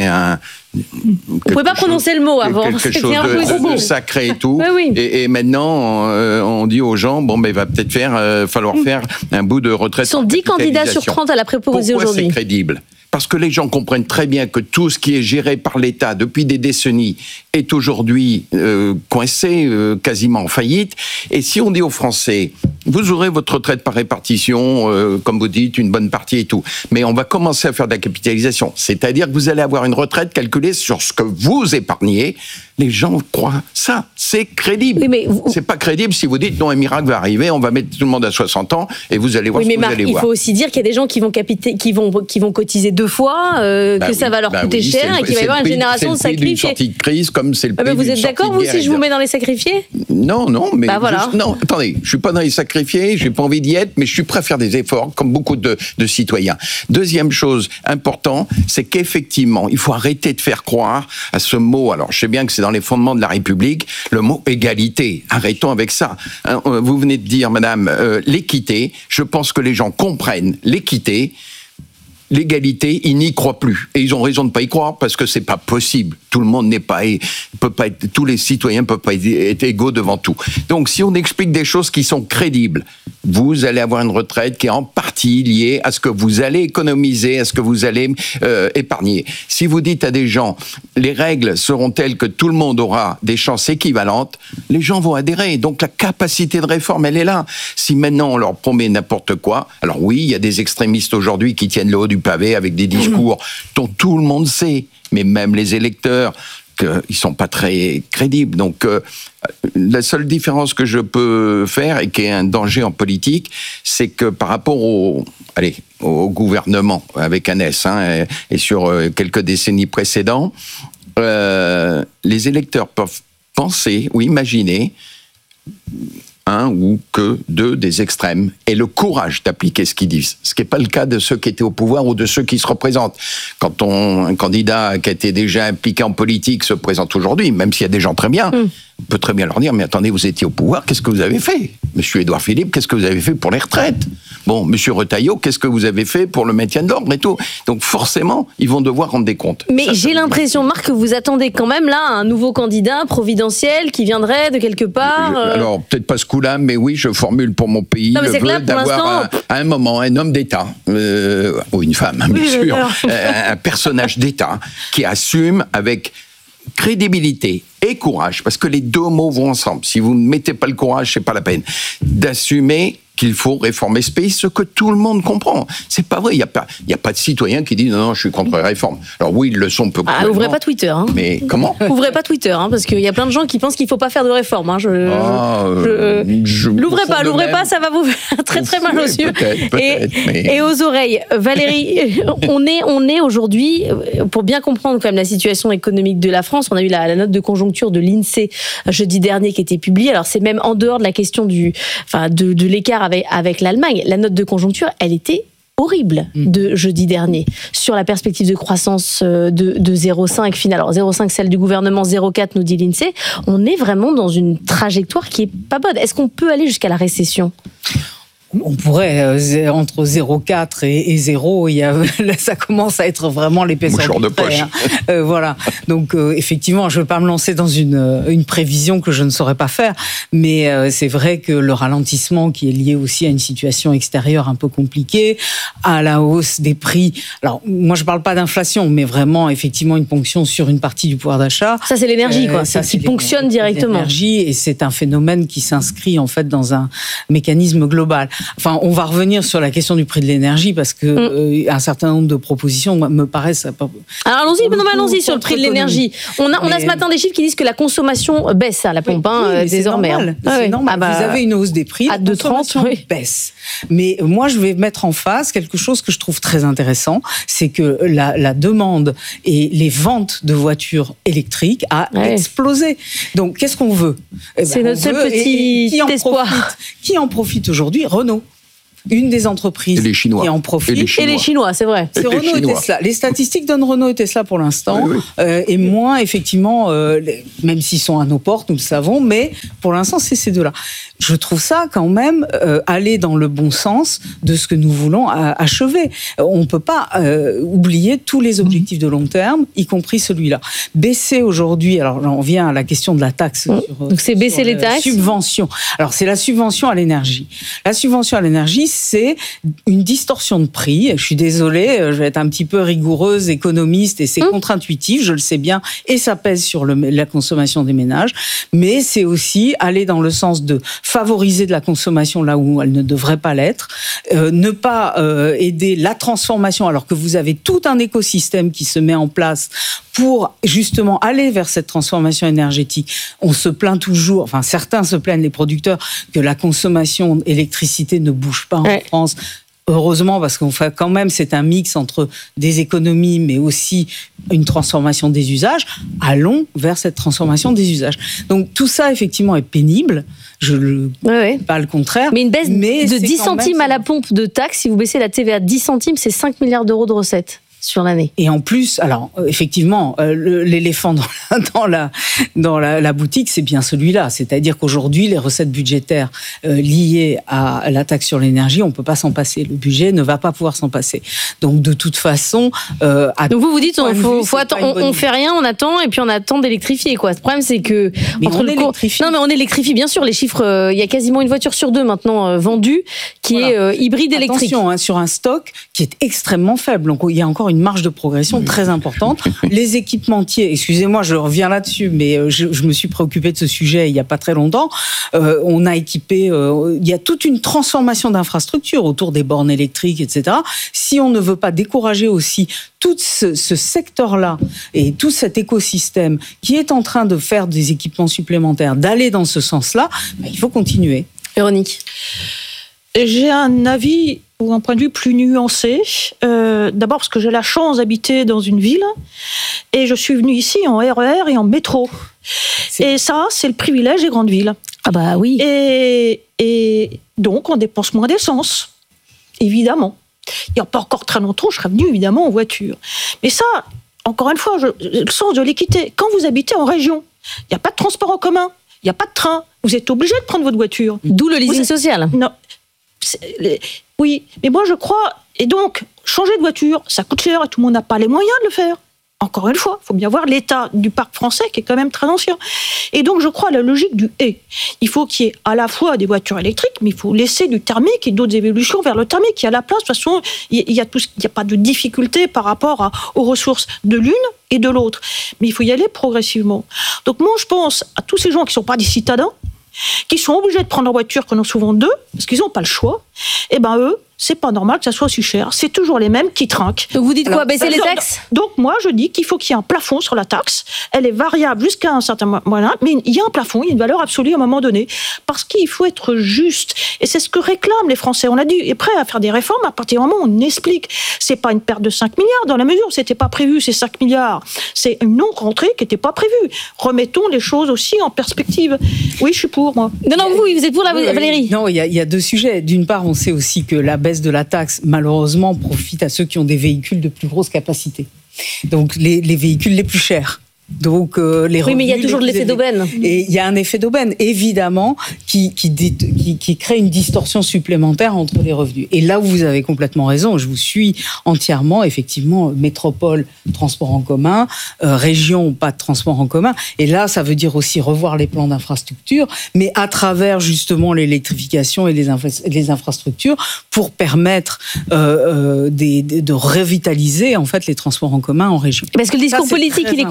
on ne pouvait pas prononcer le mot avant. Quelque chose de sacré et tout. Oui. Et maintenant, on dit aux gens, il va peut-être falloir faire un bout de retraite. Ils sont 10 candidats sur 30 à la proposer aujourd'hui. Pourquoi c'est crédible ? Parce que les gens comprennent très bien que tout ce qui est géré par l'État depuis des décennies est aujourd'hui coincé, quasiment en faillite. Et si on dit aux Français, vous aurez votre retraite par répartition, comme vous dites, une bonne partie et tout, mais on va commencer à faire de la capitalisation, c'est-à-dire que vous allez avoir une retraite calculée sur ce que vous épargnez, les gens croient ça, c'est crédible. Oui, mais c'est pas crédible si vous dites non, un miracle va arriver, on va mettre tout le monde à 60 ans et vous allez voir ce que vous allez voir. Il faut aussi dire qu'il y a des gens qui vont cotiser 2 fois, que ça va leur coûter cher et qu'il va y avoir une génération de sacrifiés. C'est sortie de crise comme c'est le prix d'une sortie de guerre. Vous êtes d'accord, vous, si je vous mets dans les sacrifiés ? Non, mais voilà. Non, attendez, je suis pas dans les sacrifiés, j'ai pas envie d'y être, mais je suis prêt à faire des efforts, comme beaucoup de citoyens. Deuxième chose importante, c'est qu'effectivement, il faut arrêter de faire croire à ce mot. Alors, je sais bien que c'est dans les fondements de la République, le mot égalité. Arrêtons avec ça. Vous venez de dire, madame, l'équité. Je pense que les gens comprennent l'équité. L'égalité, ils n'y croient plus. Et ils ont raison de ne pas y croire parce que c'est pas possible. Tout le monde peut pas être, tous les citoyens ne peuvent pas être égaux devant tout. Donc, si on explique des choses qui sont crédibles, vous allez avoir une retraite qui est en partie liée à ce que vous allez économiser, à ce que vous allez épargner. Si vous dites à des gens, les règles seront telles que tout le monde aura des chances équivalentes, les gens vont adhérer. Donc, la capacité de réforme, elle est là. Si maintenant on leur promet n'importe quoi, alors oui, il y a des extrémistes aujourd'hui qui tiennent le haut du pavé avec des discours dont tout le monde sait, mais même les électeurs, qu'ils sont pas très crédibles. Donc, la seule différence que je peux faire et qui est un danger en politique, c'est que par rapport au gouvernement avec un S, et sur quelques décennies précédentes, les électeurs peuvent penser ou imaginer un ou que deux des extrêmes aient le courage d'appliquer ce qu'ils disent. Ce qui n'est pas le cas de ceux qui étaient au pouvoir ou de ceux qui se représentent. Quand un candidat qui a été déjà impliqué en politique se présente aujourd'hui, même s'il y a des gens très bien, on peut très bien leur dire, mais attendez, vous étiez au pouvoir, qu'est-ce que vous avez fait ? Monsieur Édouard Philippe, qu'est-ce que vous avez fait pour les retraites ? Bon, monsieur Retailleau, qu'est-ce que vous avez fait pour le maintien de l'ordre et tout ? Donc forcément, ils vont devoir rendre des comptes. Mais j'ai l'impression, Marc, que vous attendez quand même là un nouveau candidat providentiel qui viendrait de quelque part. Alors, peut-être pas ce coup-là, mais oui, je formule pour mon pays le vœu d'avoir à un moment un homme d'État, ou une femme, bien sûr, un personnage d'État qui assume avec crédibilité et courage, parce que les deux mots vont ensemble. Si vous ne mettez pas le courage, c'est pas la peine d'assumer qu'il faut réformer ce pays, ce que tout le monde comprend. C'est pas vrai, il y a pas de citoyen qui dit non, je suis contre la réforme. Alors oui, ils le sont peu. Ouvrez pas Twitter. Mais comment ? Ouvrez pas Twitter, parce qu'il y a plein de gens qui pensent qu'il faut pas faire de réforme. L'ouvrez pas, ça va vous faire très très mal aux yeux et aux oreilles. Valérie, on est aujourd'hui, pour bien comprendre quand même la situation économique de la France, on a eu la note de conjoncture de l'INSEE jeudi dernier qui était publiée. Alors c'est même en dehors de la question de l'écart avec l'Allemagne. La note de conjoncture, elle était horrible de jeudi dernier sur la perspective de croissance de 0,5 final. Alors 0,5 celle du gouvernement, 0,4 nous dit l'INSEE. On est vraiment dans une trajectoire qui est pas bonne. Est-ce qu'on peut aller jusqu'à la récession ? On pourrait, entre 0,4 et 0, ça commence à être vraiment l'épaisseur de poche. Voilà. Donc, effectivement, je ne veux pas me lancer dans une prévision que je ne saurais pas faire, mais c'est vrai que le ralentissement qui est lié aussi à une situation extérieure un peu compliquée, à la hausse des prix. Alors, moi, je ne parle pas d'inflation, mais vraiment, effectivement, une ponction sur une partie du pouvoir d'achat. Ça, c'est l'énergie, quoi. Ça, qui ponctionne directement. L'énergie, et c'est un phénomène qui s'inscrit, en fait, dans un mécanisme global. Enfin, on va revenir sur la question du prix de l'énergie parce que un certain nombre de propositions me paraissent. Alors allons-y sur le prix de l'énergie. On a ce matin des chiffres qui disent que la consommation baisse à la pompe désormais. C'est normal. Vous avez une hausse des prix, à 2,30 baisse. Mais moi, je vais mettre en face quelque chose que je trouve très intéressant, c'est que la demande et les ventes de voitures électriques a explosé. Donc, qu'est-ce qu'on veut ? C'est notre seul petit espoir. Qui en profite aujourd'hui ? Renault. Une des entreprises qui en profite. Et les Chinois, c'est vrai. C'est Renault et Tesla. Les statistiques donnent Renault et Tesla pour l'instant, et moins, effectivement, même s'ils sont à nos portes, nous le savons, mais pour l'instant, c'est ces deux-là. Je trouve ça quand même aller dans le bon sens de ce que nous voulons achever. On ne peut pas oublier tous les objectifs de long terme, y compris celui-là. Baisser aujourd'hui, alors on vient à la question de la taxe. Donc c'est baisser les taxes. Subvention. Alors c'est la subvention à l'énergie. La subvention à l'énergie, c'est une distorsion de prix. Je suis désolée, je vais être un petit peu rigoureuse, économiste, et c'est contre-intuitif, je le sais bien, et ça pèse sur la consommation des ménages. Mais c'est aussi aller dans le sens de favoriser de la consommation là où elle ne devrait pas l'être, ne pas aider la transformation alors que vous avez tout un écosystème qui se met en place pour justement aller vers cette transformation énergétique. On se plaint toujours, enfin certains se plaignent, les producteurs, que la consommation d'électricité ne bouge pas en France. Heureusement, parce qu'on fait quand même, c'est un mix entre des économies, mais aussi une transformation des usages. Allons vers cette transformation des usages. Donc tout ça, effectivement, est pénible. Je ne dis pas le contraire. Mais une baisse de 10 centimes à la pompe de taxe, si vous baissez la TVA à 10 centimes, c'est 5 milliards d'euros de recettes sur l'année. Et en plus, alors effectivement, l'éléphant dans la boutique, c'est bien celui-là. C'est-à-dire qu'aujourd'hui, les recettes budgétaires liées à la taxe sur l'énergie, on ne peut pas s'en passer. Le budget ne va pas pouvoir s'en passer. Donc de toute façon... Donc vous dites, on fait rien, on attend, et puis on attend d'électrifier, quoi. Le problème, c'est que... on électrifie, bien sûr. Les chiffres, il y a quasiment une voiture sur deux maintenant vendue qui est hybride électrique. Attention, sur un stock qui est extrêmement faible. Donc il y a encore une marge de progression très importante. Les équipementiers, excusez-moi, je reviens là-dessus, mais je me suis préoccupée de ce sujet il n'y a pas très longtemps. On a équipé, il y a toute une transformation d'infrastructures autour des bornes électriques, etc. Si on ne veut pas décourager aussi tout ce secteur-là et tout cet écosystème qui est en train de faire des équipements supplémentaires, d'aller dans ce sens-là, il faut continuer. Véronique ? J'ai un avis ou un point de vue plus nuancé. D'abord parce que j'ai la chance d'habiter dans une ville et je suis venue ici en RER et en métro. Et ça, c'est le privilège des grandes villes. Ah bah oui. Et donc, on dépense moins d'essence, évidemment. Il n'y a pas encore très longtemps, je serais venue évidemment en voiture. Mais ça, encore une fois, le sens de l'équité. Quand vous habitez en région, il n'y a pas de transport en commun, il n'y a pas de train. Vous êtes obligé de prendre votre voiture. D'où le leasing social. Non. Oui, mais moi je crois, et donc, changer de voiture, ça coûte cher et tout le monde n'a pas les moyens de le faire. Encore une fois, il faut bien voir l'état du parc français qui est quand même très ancien. Et donc, je crois à la logique du « et ». Il faut qu'il y ait à la fois des voitures électriques, mais il faut laisser du thermique et d'autres évolutions vers le thermique. Il y a la place, de toute façon, il n'y a pas de difficulté par rapport aux ressources de l'une et de l'autre. Mais il faut y aller progressivement. Donc moi, je pense à tous ces gens qui ne sont pas des citadins, qui sont obligés de prendre leur voiture, qu'on en a souvent deux, parce qu'ils n'ont pas le choix, et ben eux, c'est pas normal que ça soit aussi cher. C'est toujours les mêmes qui trinquent. Donc vous dites quoi, baisser les taxes ? Donc moi, je dis qu'il faut qu'il y ait un plafond sur la taxe. Elle est variable jusqu'à un certain moment, mais il y a un plafond, il y a une valeur absolue à un moment donné, parce qu'il faut être juste. Et c'est ce que réclament les Français. On a dit, est prêt à faire des réformes à partir du moment où on explique. C'est pas une perte de 5 milliards, dans la mesure où c'était pas prévu, ces 5 milliards. C'est une non-rentrée qui n'était pas prévue. Remettons les choses aussi en perspective. Oui, je suis pour, moi. Non, vous êtes pour, Valérie ? Non, il y a deux sujets. D'une part, on sait aussi que la baisse de la taxe, malheureusement, profite à ceux qui ont des véhicules de plus grosse capacité. Donc, les véhicules les plus chers. Donc, les revenus. Oui, mais il y a toujours l'effet d'aubaine. Et il y a un effet d'aubaine, évidemment, qui crée une distorsion supplémentaire entre les revenus. Et là où vous avez complètement raison, je vous suis entièrement, effectivement, métropole, transport en commun, région, pas de transport en commun. Et là, ça veut dire aussi revoir les plans d'infrastructure, mais à travers, justement, l'électrification et les infrastructures pour permettre de revitaliser, en fait, les transports en commun en région. Parce que le discours politique, il est compliqué.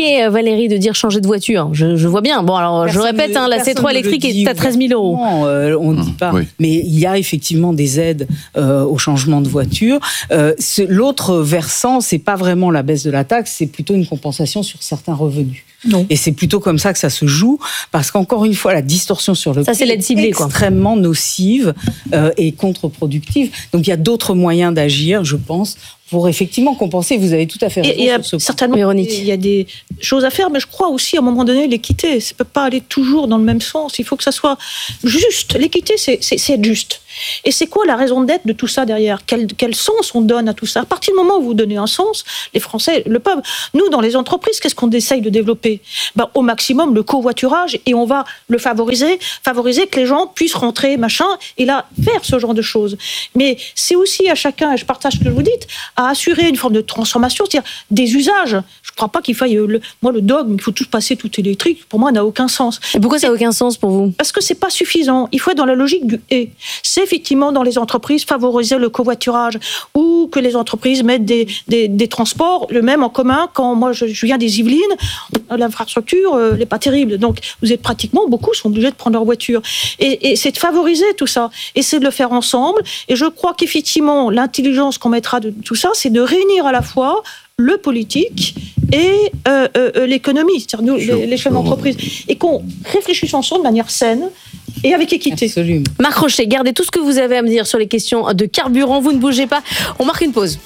gêné, Valérie, de dire changer de voiture. Je vois bien. Bon, alors je répète, la C3 électrique est à 13 000 €. On ne dit pas. Oui. Mais il y a effectivement des aides au changement de voiture. L'autre versant, c'est pas vraiment la baisse de la taxe, c'est plutôt une compensation sur certains revenus. Non. Et c'est plutôt comme ça que ça se joue, parce qu'encore une fois, la distorsion sur le prix c'est l'aide ciblée, extrêmement nocive et contre-productive. Donc il y a d'autres moyens d'agir, je pense, pour effectivement compenser. Vous avez tout à fait raison sur ce certainement, point. Il y a des choses à faire, mais je crois aussi, à un moment donné, l'équité, ça ne peut pas aller toujours dans le même sens. Il faut que ça soit juste. L'équité, c'est être juste. Et c'est quoi la raison d'être de tout ça derrière ? Quel sens on donne à tout ça ? À partir du moment où vous donnez un sens, les Français, le peuple, nous, dans les entreprises, qu'est-ce qu'on essaye de développer ? Au maximum, le covoiturage, et on va le favoriser que les gens puissent rentrer, et là, faire ce genre de choses. Mais c'est aussi à chacun, et je partage ce que vous dites, à assurer une forme de transformation, c'est-à-dire des usages. Je ne crois pas qu'il faille, le dogme, il faut tout passer tout électrique, pour moi, n'a aucun sens. Et pourquoi ça n'a aucun sens pour vous ? Parce que c'est pas suffisant. Il faut être dans la logique du « et ». C'est effectivement dans les entreprises favoriser le covoiturage, ou que les entreprises mettent des transports, le même en commun. Quand moi je viens des Yvelines, l'infrastructure n'est pas terrible. Donc vous êtes beaucoup sont obligés de prendre leur voiture. Et c'est de favoriser tout ça. Et c'est de le faire ensemble. Et je crois qu'effectivement, l'intelligence qu'on mettra de tout ça, c'est de réunir à la fois le politique et l'économie, c'est-à-dire nous, les chefs d'entreprise, et qu'on réfléchisse ensemble de manière saine et avec équité. Absolument. Marc Rochet, gardez tout ce que vous avez à me dire sur les questions de carburant. Vous ne bougez pas. On marque une pause.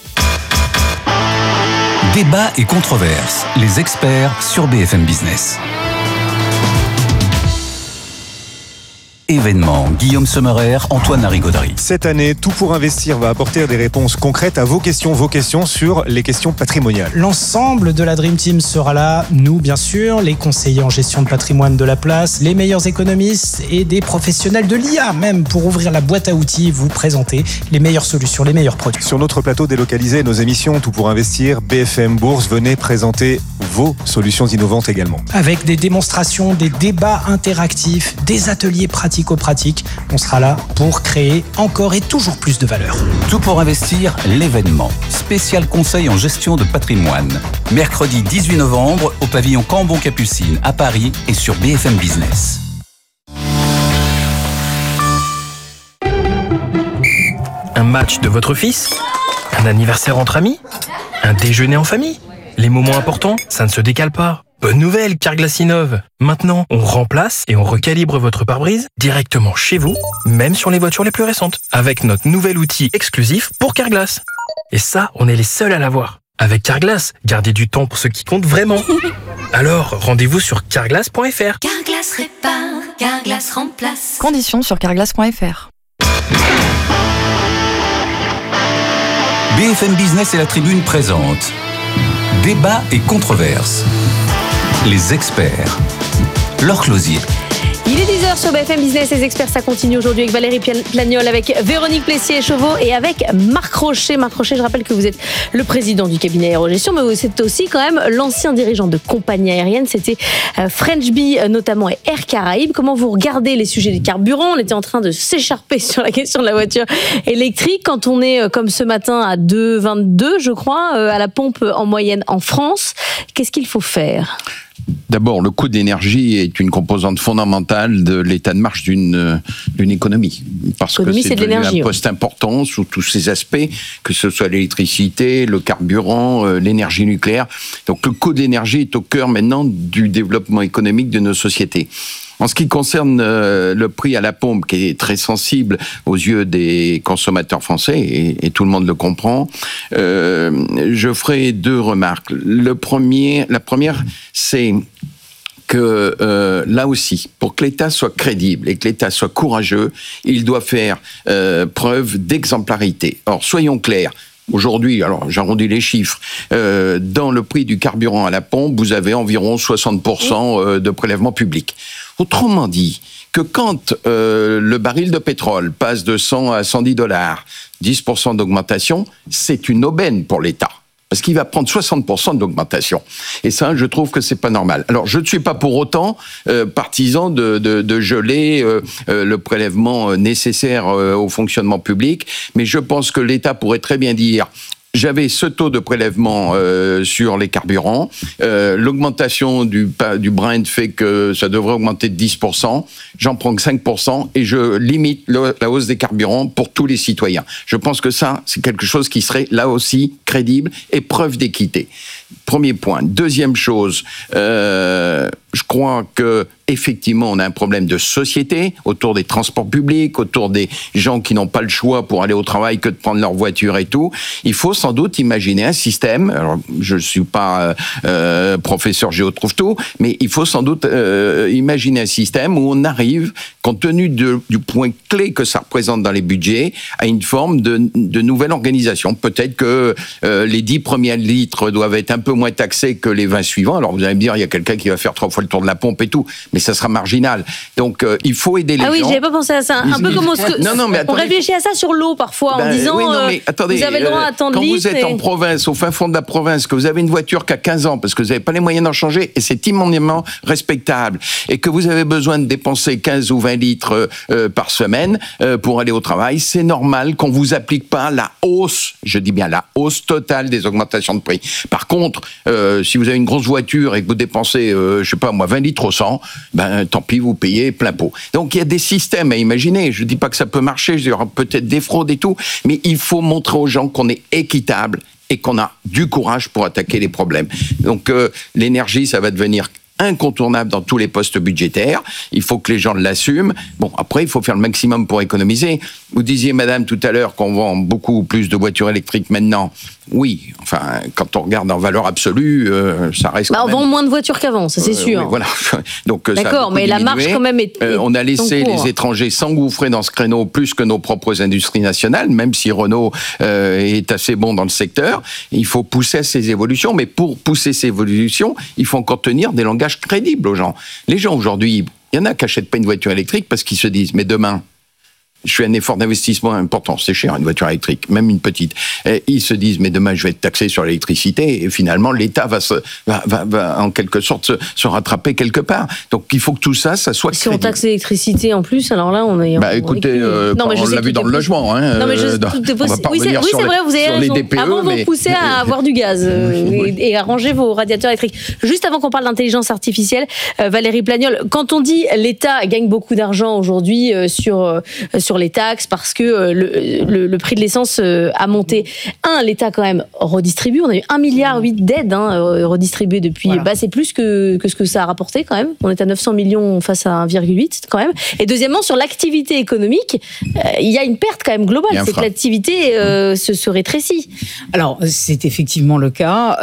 Débat et controverses. Les experts sur BFM Business. Événement, Guillaume Sommerer, Antoine Larigauderie. Cette année, Tout pour investir va apporter des réponses concrètes à vos questions sur les questions patrimoniales. L'ensemble de la Dream Team sera là, nous bien sûr, les conseillers en gestion de patrimoine de la place, les meilleurs économistes et des professionnels de l'IA même pour ouvrir la boîte à outils, vous présenter les meilleures solutions, les meilleurs produits. Sur notre plateau délocalisé, nos émissions Tout pour investir, BFM Bourse, venez présenter vos solutions innovantes également. Avec des démonstrations, des débats interactifs, des ateliers pratiques, on sera là pour créer encore et toujours plus de valeur. Tout pour investir, l'événement. Spécial conseil en gestion de patrimoine. Mercredi 18 novembre au pavillon Cambon-Capucine à Paris et sur BFM Business. Un match de votre fils ? Un anniversaire entre amis ? Un déjeuner en famille ? Les moments importants, ça ne se décale pas. Bonne nouvelle, Carglass innove. Maintenant, on remplace et on recalibre votre pare-brise directement chez vous, même sur les voitures les plus récentes, avec notre nouvel outil exclusif pour Carglass. Et ça, on est les seuls à l'avoir. Avec Carglass, gardez du temps pour ce qui compte vraiment. Alors, rendez-vous sur carglass.fr. Carglass répare, Carglass remplace. Conditions sur carglass.fr. BFM Business et la Tribune présentent Débat et controverses. Les experts. Laure Closier. Il est 10h sur BFM Business, les experts, ça continue aujourd'hui avec Valérie Plagnol, avec Véronique Plessier-Chauveau et avec Marc Rochet. Marc Rochet, je rappelle que vous êtes le président du cabinet Aérogestion, mais vous êtes aussi quand même l'ancien dirigeant de compagnie aérienne. C'était French Bee notamment et Air Caraïbes. Comment vous regardez les sujets des carburants ? On était en train de s'écharper sur la question de la voiture électrique. Quand on est comme ce matin à 2,22, je crois, à la pompe en moyenne en France, qu'est-ce qu'il faut faire ? D'abord, le coût de l'énergie est une composante fondamentale de l'état de marche d'une économie. Parce que c'est devenu un poste important sous tous ses aspects, que ce soit l'électricité, le carburant, l'énergie nucléaire. Donc le coût de l'énergie est au cœur maintenant du développement économique de nos sociétés. En ce qui concerne le prix à la pompe, qui est très sensible aux yeux des consommateurs français, et tout le monde le comprend, je ferai deux remarques. La première, c'est que là aussi, pour que l'État soit crédible et que l'État soit courageux, il doit faire preuve d'exemplarité. Or, soyons clairs. Aujourd'hui, alors j'arrondis les chiffres, dans le prix du carburant à la pompe, vous avez environ 60% de prélèvement public. Autrement dit, que quand le baril de pétrole passe de 100 à 110 $, 10% d'augmentation, c'est une aubaine pour l'État. Parce qu'il va prendre 60% d'augmentation. Et ça, je trouve que c'est pas normal. Alors, je ne suis pas pour autant partisan de geler le prélèvement nécessaire au fonctionnement public, mais je pense que l'État pourrait très bien dire: j'avais ce taux de prélèvement sur les carburants. L'augmentation du Brent fait que ça devrait augmenter de 10%. J'en prends que 5% et je limite la hausse des carburants pour tous les citoyens. Je pense que ça, c'est quelque chose qui serait là aussi crédible et preuve d'équité. Premier point. Deuxième chose, je crois que effectivement, on a un problème de société autour des transports publics, autour des gens qui n'ont pas le choix pour aller au travail que de prendre leur voiture et tout. Il faut sans doute imaginer un système. Alors, je ne suis pas professeur géo-trouve-tout, mais il faut sans doute imaginer un système où on arrive, compte tenu du point clé que ça représente dans les budgets, à une forme de nouvelle organisation. Peut-être que les 10 premiers litres doivent être un peu moins taxés que les 20 suivants. Alors, vous allez me dire, il y a quelqu'un qui va faire 3 fois le tour de la pompe et tout, mais ça sera marginal. Donc, il faut aider les gens. Ah oui, j'avais pas pensé à ça. Un peu comme on réfléchit à ça sur l'eau parfois, en disant, oui, mais attendez, vous avez le droit à tant de litres. Quand vous êtes en province, au fin fond de la province, que vous avez une voiture qui a 15 ans, parce que vous n'avez pas les moyens d'en changer, et c'est immensément respectable, et que vous avez besoin de dépenser 15 ou 20 litres par semaine pour aller au travail, c'est normal qu'on vous applique pas la hausse, je dis bien la hausse totale des augmentations de prix. Par contre, si vous avez une grosse voiture et que vous dépensez, je sais pas moi, 20 litres au 100, ben tant pis, vous payez plein pot. Donc il y a des systèmes à imaginer. Je dis pas que ça peut marcher, il y aura peut-être des fraudes et tout, mais il faut montrer aux gens qu'on est équitable et qu'on a du courage pour attaquer les problèmes. Donc l'énergie, ça va devenir incontournable dans tous les postes budgétaires. Il faut que les gens l'assument. Bon, après, il faut faire le maximum pour économiser. Vous disiez, madame, tout à l'heure qu'on vend beaucoup plus de voitures électriques maintenant. Oui, enfin, quand on regarde en valeur absolue, ça reste quand même... On vend moins de voitures qu'avant, ça c'est sûr. Oui, voilà. Donc, d'accord, mais la marge quand même est... on a laissé les étrangers s'engouffrer dans ce créneau plus que nos propres industries nationales, même si Renault est assez bon dans le secteur. Il faut pousser ces évolutions, mais pour pousser ces évolutions, il faut encore tenir des langages crédibles aux gens. Les gens aujourd'hui, il y en a qui n'achètent pas une voiture électrique parce qu'ils se disent, mais demain, je fais un effort d'investissement important, c'est cher une voiture électrique, même une petite. Et ils se disent, mais demain je vais être taxé sur l'électricité, et finalement l'État va en quelque sorte se rattraper quelque part. Donc il faut que tout ça soit si on taxe l'électricité en plus, alors là on est... écoutez, on l'a vu dans le logement. Non mais oui, c'est vrai, vous avez raison. DPE, avant vous poussez à avoir du gaz et à ranger vos radiateurs électriques. Juste avant qu'on parle d'intelligence artificielle, Valérie Plagnol, quand on dit l'État gagne beaucoup d'argent aujourd'hui sur les taxes parce que le prix de l'essence a monté. L'État quand même redistribue. On a eu 1,8 milliard d'aides redistribuées depuis. Voilà. C'est plus que ce que ça a rapporté quand même. On est à 900 millions face à 1,8 quand même. Et deuxièmement, sur l'activité économique, il y a une perte quand même globale. C'est que l'activité se rétrécit. Alors, c'est effectivement le cas.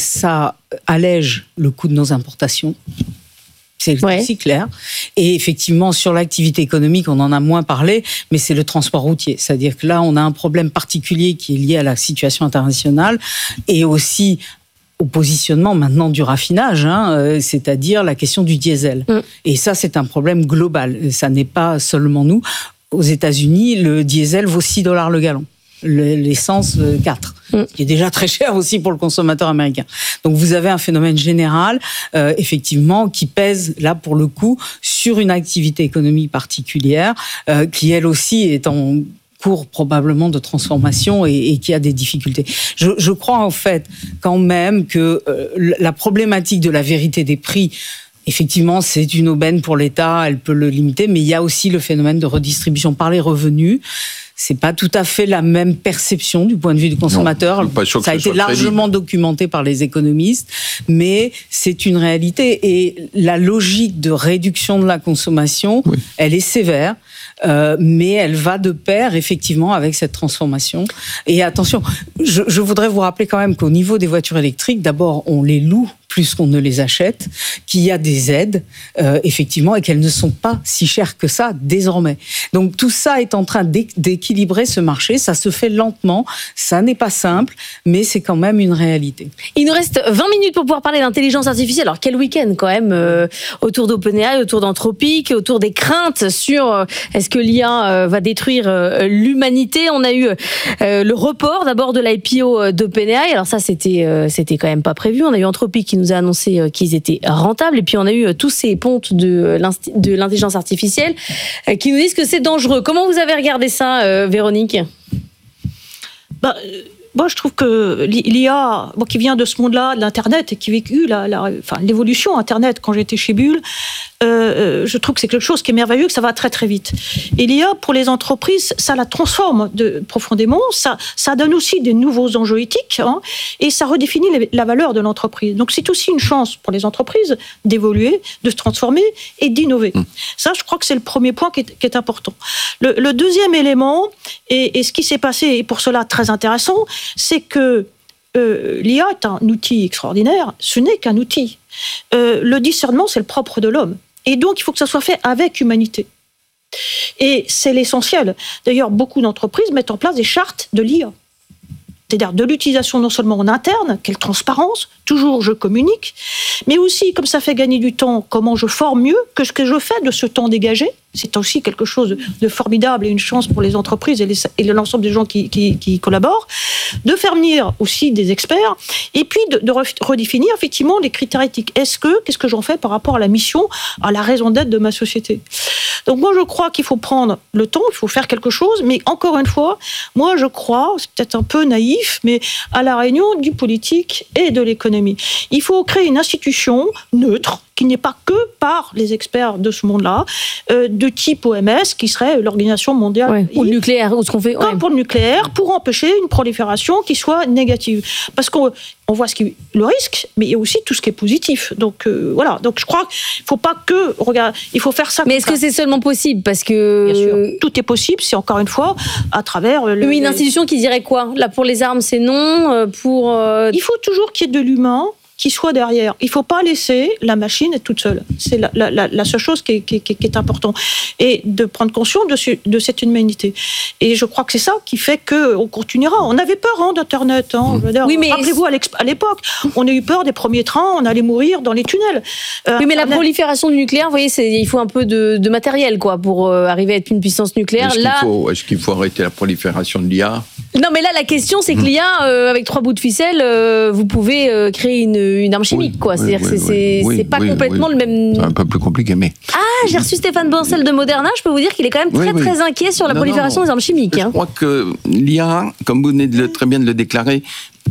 Ça allège le coût de nos importations. C'est aussi clair. Et effectivement, sur l'activité économique, on en a moins parlé, mais c'est le transport routier. C'est-à-dire que là, on a un problème particulier qui est lié à la situation internationale et aussi au positionnement maintenant du raffinage, c'est-à-dire la question du diesel. Et ça, c'est un problème global. Ça n'est pas seulement nous. Aux États-Unis, le diesel vaut $6 le gallon. L'essence 4, ce qui est déjà très cher aussi pour le consommateur américain. Donc vous avez un phénomène général, effectivement, qui pèse là pour le coup sur une activité économique particulière, qui elle aussi est en cours probablement de transformation et qui a des difficultés. Je crois en fait quand même que la problématique de la vérité des prix, effectivement, c'est une aubaine pour l'État, elle peut le limiter, mais il y a aussi le phénomène de redistribution par les revenus. C'est pas tout à fait la même perception du point de vue du consommateur. Ça a été largement documenté par les économistes, mais c'est une réalité. Et la logique de réduction de la consommation, elle est sévère. Mais elle va de pair effectivement avec cette transformation. Et attention, je voudrais vous rappeler quand même qu'au niveau des voitures électriques, d'abord on les loue plus qu'on ne les achète, qu'il y a des aides, effectivement, et qu'elles ne sont pas si chères que ça désormais. Donc tout ça est en train d'équilibrer ce marché, ça se fait lentement, ça n'est pas simple, mais c'est quand même une réalité. Il nous reste 20 minutes pour pouvoir parler d'intelligence artificielle. Alors quel week-end quand même, autour d'OpenAI, autour d'Anthropic, autour des craintes sur est-ce que l'IA va détruire l'humanité. On a eu le report d'abord de l'IPO d'OpenAI, alors ça c'était quand même pas prévu. On a eu Anthropic qui nous a annoncé qu'ils étaient rentables. Et puis, on a eu tous ces pontes de l'intelligence artificielle qui nous disent que c'est dangereux. Comment vous avez regardé ça, Véronique ? moi, je trouve que l'IA, moi qui viens de ce monde-là, de l'Internet, et qui ai vécu l'évolution Internet quand j'étais chez Bull, je trouve que c'est quelque chose qui est merveilleux, que ça va très très vite. Et l'IA, pour les entreprises, ça la transforme profondément, ça donne aussi des nouveaux enjeux éthiques, et ça redéfinit la valeur de l'entreprise. Donc c'est aussi une chance pour les entreprises d'évoluer, de se transformer et d'innover. Ça, je crois que c'est le premier point qui est important. Le deuxième élément, et ce qui s'est passé, et pour cela très intéressant, c'est que l'IA est un outil extraordinaire, ce n'est qu'un outil. Le discernement, c'est le propre de l'homme. Et donc, il faut que ça soit fait avec humanité. Et c'est l'essentiel. D'ailleurs, beaucoup d'entreprises mettent en place des chartes de l'IA. C'est-à-dire de l'utilisation non seulement en interne, quelle transparence, toujours je communique, mais aussi, comme ça fait gagner du temps, comment je forme mieux, que ce que je fais de ce temps dégagé. C'est aussi quelque chose de formidable et une chance pour les entreprises et l'ensemble des gens qui collaborent, de faire venir aussi des experts, et puis de redéfinir effectivement les critères éthiques. Qu'est-ce que j'en fais par rapport à la mission, à la raison d'être de ma société ? Donc moi, je crois qu'il faut prendre le temps, il faut faire quelque chose, mais encore une fois, moi je crois, c'est peut-être un peu naïf, mais à la réunion du politique et de l'économie. Il faut créer une institution neutre, qui n'est pas que par les experts de ce monde-là, de type OMS, qui serait l'Organisation mondiale. Pour le nucléaire, ou ce qu'on fait. Comme pour le nucléaire, pour empêcher une prolifération qui soit négative. Parce qu'on voit le risque, mais il y a aussi tout ce qui est positif. Donc voilà. Donc je crois qu'il ne faut pas que il faut faire ça. Mais est-ce que c'est seulement possible ? Parce que bien sûr, tout est possible. C'est encore une fois à travers une institution qui dirait quoi ? Là, pour les armes, c'est non. Il faut toujours qu'il y ait de l'humain qui soit derrière. Il ne faut pas laisser la machine être toute seule. C'est la seule chose qui est importante. Et de prendre conscience de cette humanité. Et je crois que c'est ça qui fait qu'on continuera. On avait peur d'Internet. Oui, mais rappelez-vous, à l'époque, on a eu peur des premiers trains, on allait mourir dans les tunnels. Oui, mais la prolifération du nucléaire, vous voyez, il faut un peu de matériel pour arriver à être une puissance nucléaire. Est-ce qu'il faut arrêter la prolifération de l'IA ? Non, mais là, la question, c'est que l'IA, avec 3 bouts de ficelle, vous pouvez créer une arme chimique, quoi. C'est-à-dire que c'est pas complètement le même... C'est un peu plus compliqué, mais... Ah, j'ai reçu Stéphane Bancel de Moderna, je peux vous dire qu'il est quand même très inquiet sur la prolifération des armes chimiques. Je crois que l'IA, comme vous venez très bien de le déclarer,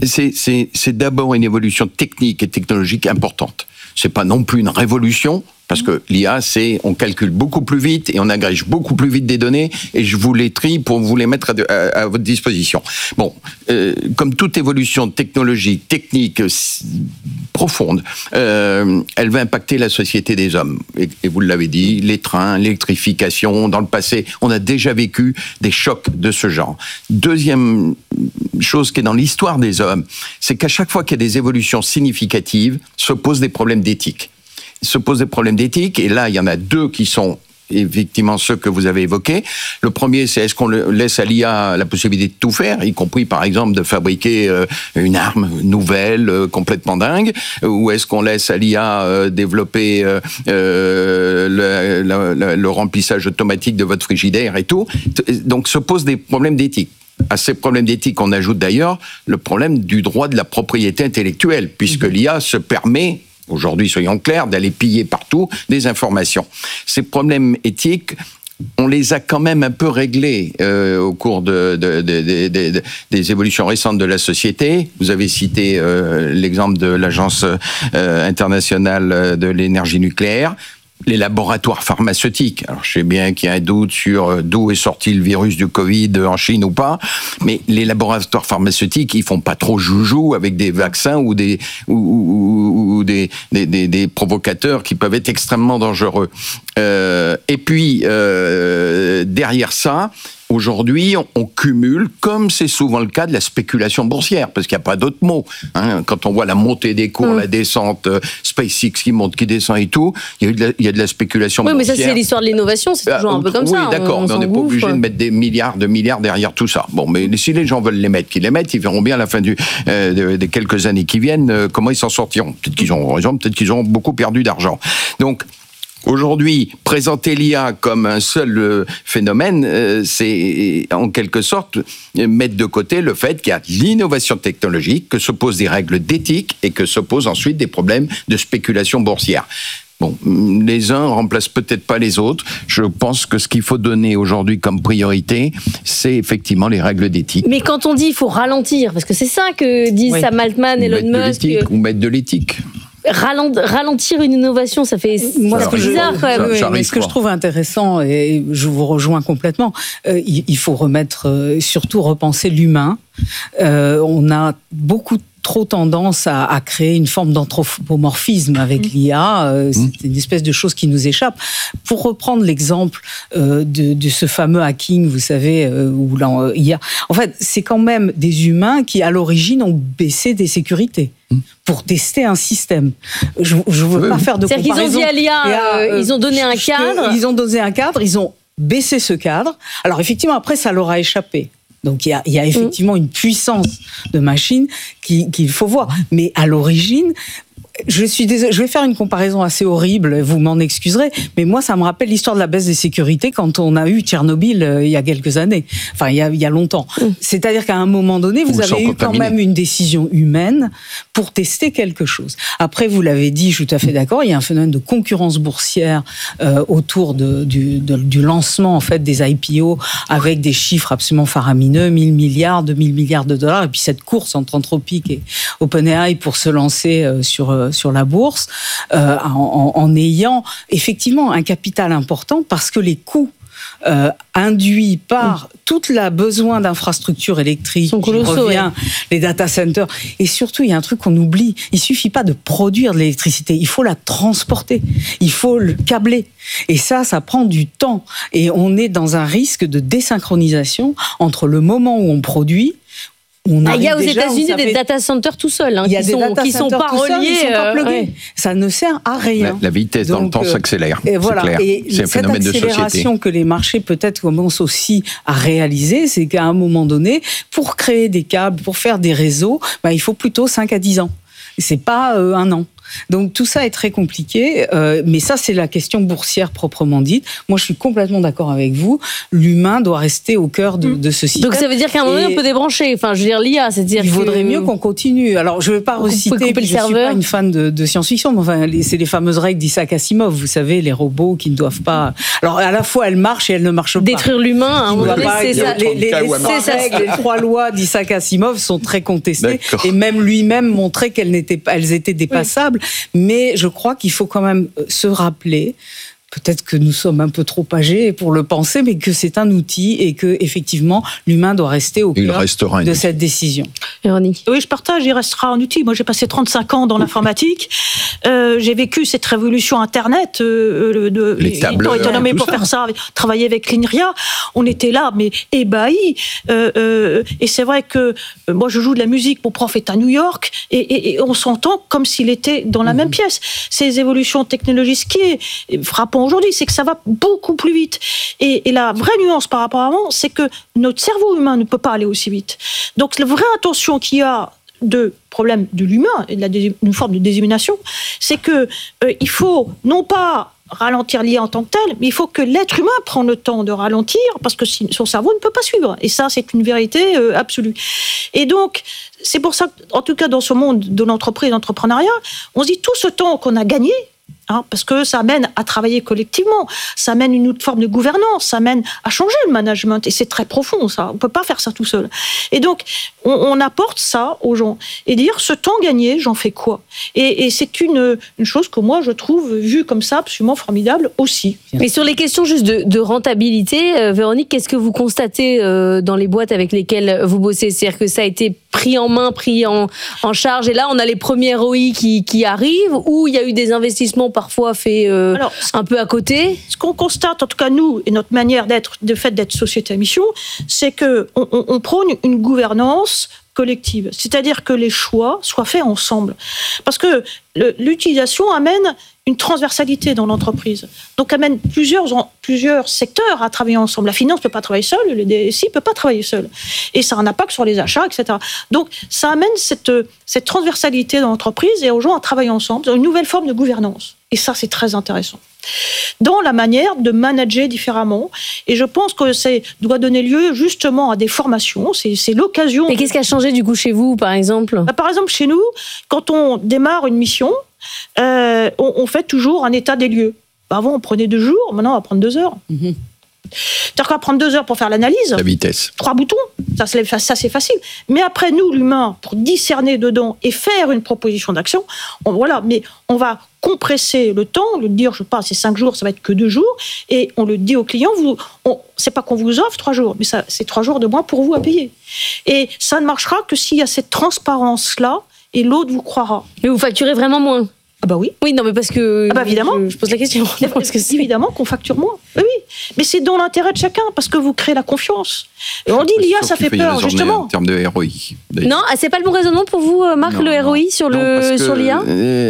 c'est d'abord une évolution technique et technologique importante. C'est pas non plus une révolution, parce que l'IA, on calcule beaucoup plus vite et on agrège beaucoup plus vite des données, et je vous les trie pour vous les mettre à votre disposition. Bon, comme toute évolution technologique, technique, profonde, elle va impacter la société des hommes. Et vous l'avez dit, les trains, l'électrification, dans le passé, on a déjà vécu des chocs de ce genre. Deuxième chose qui est dans l'histoire des hommes, c'est qu'à chaque fois qu'il y a des évolutions significatives, se posent des problèmes d'éthique. Et là, il y en a 2 qui sont effectivement ceux que vous avez évoqués. Le premier, c'est est-ce qu'on laisse à l'IA la possibilité de tout faire, y compris par exemple de fabriquer une arme nouvelle, complètement dingue, ou est-ce qu'on laisse à l'IA développer le remplissage automatique de votre frigidaire et tout. Donc se posent des problèmes d'éthique. À ces problèmes d'éthique, on ajoute d'ailleurs le problème du droit de la propriété intellectuelle, puisque l'IA se permet, aujourd'hui, soyons clairs, d'aller piller partout des informations. Ces problèmes éthiques, on les a quand même un peu réglés au cours des évolutions récentes de la société. Vous avez cité l'exemple de l'Agence internationale de l'énergie nucléaire. Les laboratoires pharmaceutiques. Alors, je sais bien qu'il y a un doute sur d'où est sorti le virus du Covid en Chine ou pas, mais les laboratoires pharmaceutiques, ils font pas trop joujou avec des vaccins ou des provocateurs qui peuvent être extrêmement dangereux. Et puis, derrière ça, aujourd'hui, on cumule, comme c'est souvent le cas, de la spéculation boursière, parce qu'il n'y a pas d'autre mot. Quand on voit la montée des cours, la descente, SpaceX qui monte, qui descend et tout, il y a de la spéculation boursière. Oui, mais ça, c'est l'histoire de l'innovation, c'est toujours un peu comme ça. Oui, d'accord, mais on n'est pas obligé de mettre des milliards derrière tout ça. Bon, mais si les gens veulent les mettre, qu'ils les mettent, ils verront bien à la fin des quelques années qui viennent comment ils s'en sortiront. Peut-être qu'ils auront raison, peut-être qu'ils auront beaucoup perdu d'argent. Donc, aujourd'hui, présenter l'IA comme un seul phénomène, c'est en quelque sorte mettre de côté le fait qu'il y a l'innovation technologique, que se posent des règles d'éthique et que se posent ensuite des problèmes de spéculation boursière. Bon, les uns remplacent peut-être pas les autres. Je pense que ce qu'il faut donner aujourd'hui comme priorité, c'est effectivement les règles d'éthique. Mais quand on dit il faut ralentir, parce que c'est ça que disent Sam Altman, Elon Musk... Ou mettre de l'éthique. Ralentir une innovation, ça fait bizarre quand même. Mais ce que je trouve intéressant, et je vous rejoins complètement, il faut surtout repenser l'humain. On a beaucoup trop tendance à créer une forme d'anthropomorphisme avec l'IA. C'est une espèce de chose qui nous échappe. Pour reprendre l'exemple de ce fameux hacking, vous savez, où l'IA... En fait, c'est quand même des humains qui, à l'origine, ont baissé des sécurités pour tester un système. Je ne veux pas faire de comparaison. C'est-à-dire qu'ils ont dit à l'IA, ils ont donné un cadre. Ils ont donné un cadre, ils ont baissé ce cadre. Alors effectivement, après, ça leur a échappé. Donc il y a effectivement une puissance de machine qu'il faut voir. Mais à l'origine, je suis désolée, je vais faire une comparaison assez horrible, vous m'en excuserez, mais moi ça me rappelle l'histoire de la baisse des sécurités quand on a eu Tchernobyl il y a quelques années, enfin il y a longtemps. C'est-à-dire qu'à un moment donné, vous avez eu quand même une décision humaine pour tester quelque chose. Après, vous l'avez dit, je suis tout à fait d'accord, il y a un phénomène de concurrence boursière autour du lancement en fait des IPO avec des chiffres absolument faramineux, 1000 milliards, 2000 milliards de dollars, et puis cette course entre Anthropic et OpenAI pour se lancer sur la bourse, en ayant effectivement un capital important parce que les coûts induits par toute la besoin d'infrastructures électriques, les data centers, et surtout il y a un truc qu'on oublie, il suffit pas de produire de l'électricité, il faut la transporter, il faut le câbler, et ça prend du temps, et on est dans un risque de désynchronisation entre le moment où on produit. Il y a aux États-Unis des data centers tout seuls, qui sont pas reliés. Ça ne sert à rien. La vitesse dans le temps s'accélère. Et voilà. C'est clair. Et c'est un phénomène de société. Cette accélération que les marchés peut-être commencent aussi à réaliser, c'est qu'à un moment donné, pour créer des câbles, pour faire des réseaux, il faut plutôt 5 à 10 ans. C'est pas un an. Donc tout ça est très compliqué, mais ça c'est la question boursière proprement dite. Moi je suis complètement d'accord avec vous, l'humain doit rester au cœur de ce système. Donc ça veut dire qu'à un moment donné on peut débrancher, enfin je veux dire l'IA, c'est-à-dire il vaudrait mieux qu'on continue. Alors je ne vais pas reciter, je ne suis pas une fan de science-fiction, mais enfin, c'est les fameuses règles d'Isaac Asimov, vous savez, les robots qui ne doivent pas... Alors à la fois elles marchent et elles ne marchent pas. Détruire l'humain, c'est ça. Les 3 lois d'Isaac Asimov sont très contestées, et même lui-même montrait qu'elles étaient dépassables. Mais je crois qu'il faut quand même se rappeler, peut-être que nous sommes un peu trop âgés pour le penser, mais que c'est un outil et que effectivement l'humain doit rester au cœur de cette décision. Véronique. Oui, je partage, il restera un outil. Moi, j'ai passé 35 ans dans l'informatique. J'ai vécu cette révolution Internet, les tableurs, étant nommé pour faire ça, travailler avec l'INRIA. On était là, mais ébahis. Et c'est vrai que moi, je joue de la musique. Mon prof est à New York et on s'entend comme s'il était dans la même pièce. Ces évolutions technologiques, ce qui est frappant aujourd'hui, c'est que ça va beaucoup plus vite. Et la vraie nuance par rapport à avant, c'est que notre cerveau humain ne peut pas aller aussi vite. Donc la vraie intention qu'il y a de problème de l'humain et d'une forme de déshumanisation, c'est que il faut non pas ralentir l'IA en tant que tel, mais il faut que l'être humain prenne le temps de ralentir parce que son cerveau ne peut pas suivre. Et ça, c'est une vérité absolue. Et donc, c'est pour ça qu'en tout cas dans ce monde de l'entreprise, de l'entrepreneuriat, on se dit tout ce temps qu'on a gagné, parce que ça amène à travailler collectivement, ça amène une autre forme de gouvernance, ça amène à changer le management, et c'est très profond ça, on ne peut pas faire ça tout seul. Et donc, on apporte ça aux gens, et dire, ce temps gagné, j'en fais quoi ? Et c'est une chose que moi, je trouve, vue comme ça, absolument formidable aussi. Mais sur les questions juste de rentabilité, Véronique, qu'est-ce que vous constatez dans les boîtes avec lesquelles vous bossez ? C'est-à-dire que ça a été pris en main, pris en charge, et là, on a les premiers ROI qui arrivent, ou il y a eu des investissements parfois faits un peu à côté. Ce qu'on constate, en tout cas nous, et notre manière d'être société à mission, c'est qu'on prône une gouvernance collective. C'est-à-dire que les choix soient faits ensemble. Parce que l'utilisation amène une transversalité dans l'entreprise. Donc, amène plusieurs secteurs à travailler ensemble. La finance ne peut pas travailler seule, le DSI ne peut pas travailler seul. Et ça a un impact sur les achats, etc. Donc, ça amène cette transversalité dans l'entreprise et aux gens à travailler ensemble dans une nouvelle forme de gouvernance. Et ça, c'est très intéressant. Dans la manière de manager différemment. Et je pense que ça doit donner lieu justement à des formations. C'est l'occasion. Et qu'est-ce qui a changé du coup chez vous, par exemple ? Par exemple, chez nous, quand on démarre une mission, on fait toujours un état des lieux. Avant, on prenait 2 jours, maintenant, on va prendre 2 heures. C'est-à-dire qu'on va prendre 2 heures pour faire l'analyse. La vitesse. 3 boutons, ça c'est facile. Mais après, nous, l'humain, pour discerner dedans et faire une proposition d'action, mais on va compresser le temps, le dire, je sais pas, c'est 5 jours, ça va être que 2 jours, et on le dit au client, c'est pas qu'on vous offre 3 jours, mais ça, c'est 3 jours de moins pour vous à payer. Et ça ne marchera que s'il y a cette transparence-là, et l'autre vous croira. Mais vous facturez vraiment moins? Ah bah oui. Oui, non, mais parce que... Ah bah évidemment. Je pose la question. Parce que c'est évidemment qu'on facture moins. Oui. Mais c'est dans l'intérêt de chacun, parce que vous créez la confiance. Et on dit l'IA, ça fait peur, justement. En termes de ROI. Non, c'est pas le bon raisonnement pour vous, Marc, le ROI sur l'IA?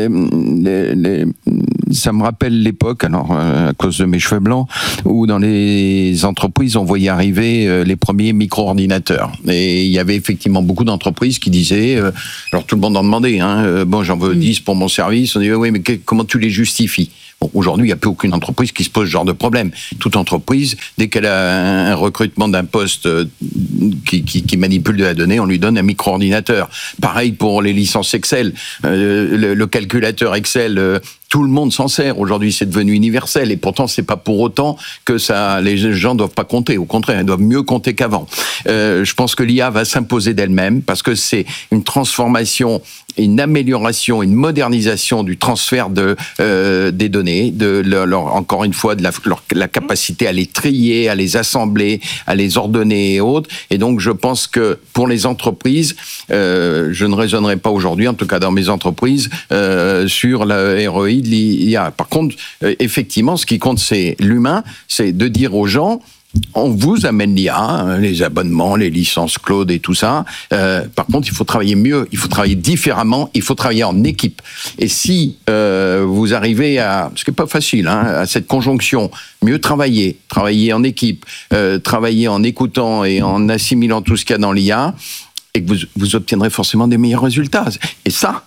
Ça me rappelle l'époque, à cause de mes cheveux blancs, où dans les entreprises, on voyait arriver les premiers micro-ordinateurs. Et il y avait effectivement beaucoup d'entreprises qui disaient, alors tout le monde en demandait, j'en veux 10 pour mon service. On dit, oui, mais comment tu les justifies? Bon, aujourd'hui, il n'y a plus aucune entreprise qui se pose ce genre de problème. Toute entreprise, dès qu'elle a un recrutement d'un poste qui manipule de la donnée, on lui donne un micro-ordinateur. Pareil pour les licences Excel. Le calculateur Excel, tout le monde s'en sert. Aujourd'hui, c'est devenu universel. Et pourtant, c'est pas pour autant que les gens doivent pas compter. Au contraire, ils doivent mieux compter qu'avant. Je pense que l'IA va s'imposer d'elle-même parce que c'est une transformation, une amélioration, une modernisation du transfert des données, encore une fois, de la capacité à les trier, à les assembler, à les ordonner et autres. Et donc, je pense que pour les entreprises, je ne raisonnerai pas aujourd'hui, en tout cas dans mes entreprises, sur la ROI de l'IA. Par contre, effectivement, ce qui compte, c'est l'humain, c'est de dire aux gens, on vous amène l'IA, les abonnements, les licences cloud et tout ça. Par contre, il faut travailler mieux, il faut travailler différemment, il faut travailler en équipe. Et si vous arrivez ce qui n'est pas facile, à cette conjonction, mieux travailler en équipe, travailler en écoutant et en assimilant tout ce qu'il y a dans l'IA, et que vous obtiendrez forcément des meilleurs résultats. Et ça,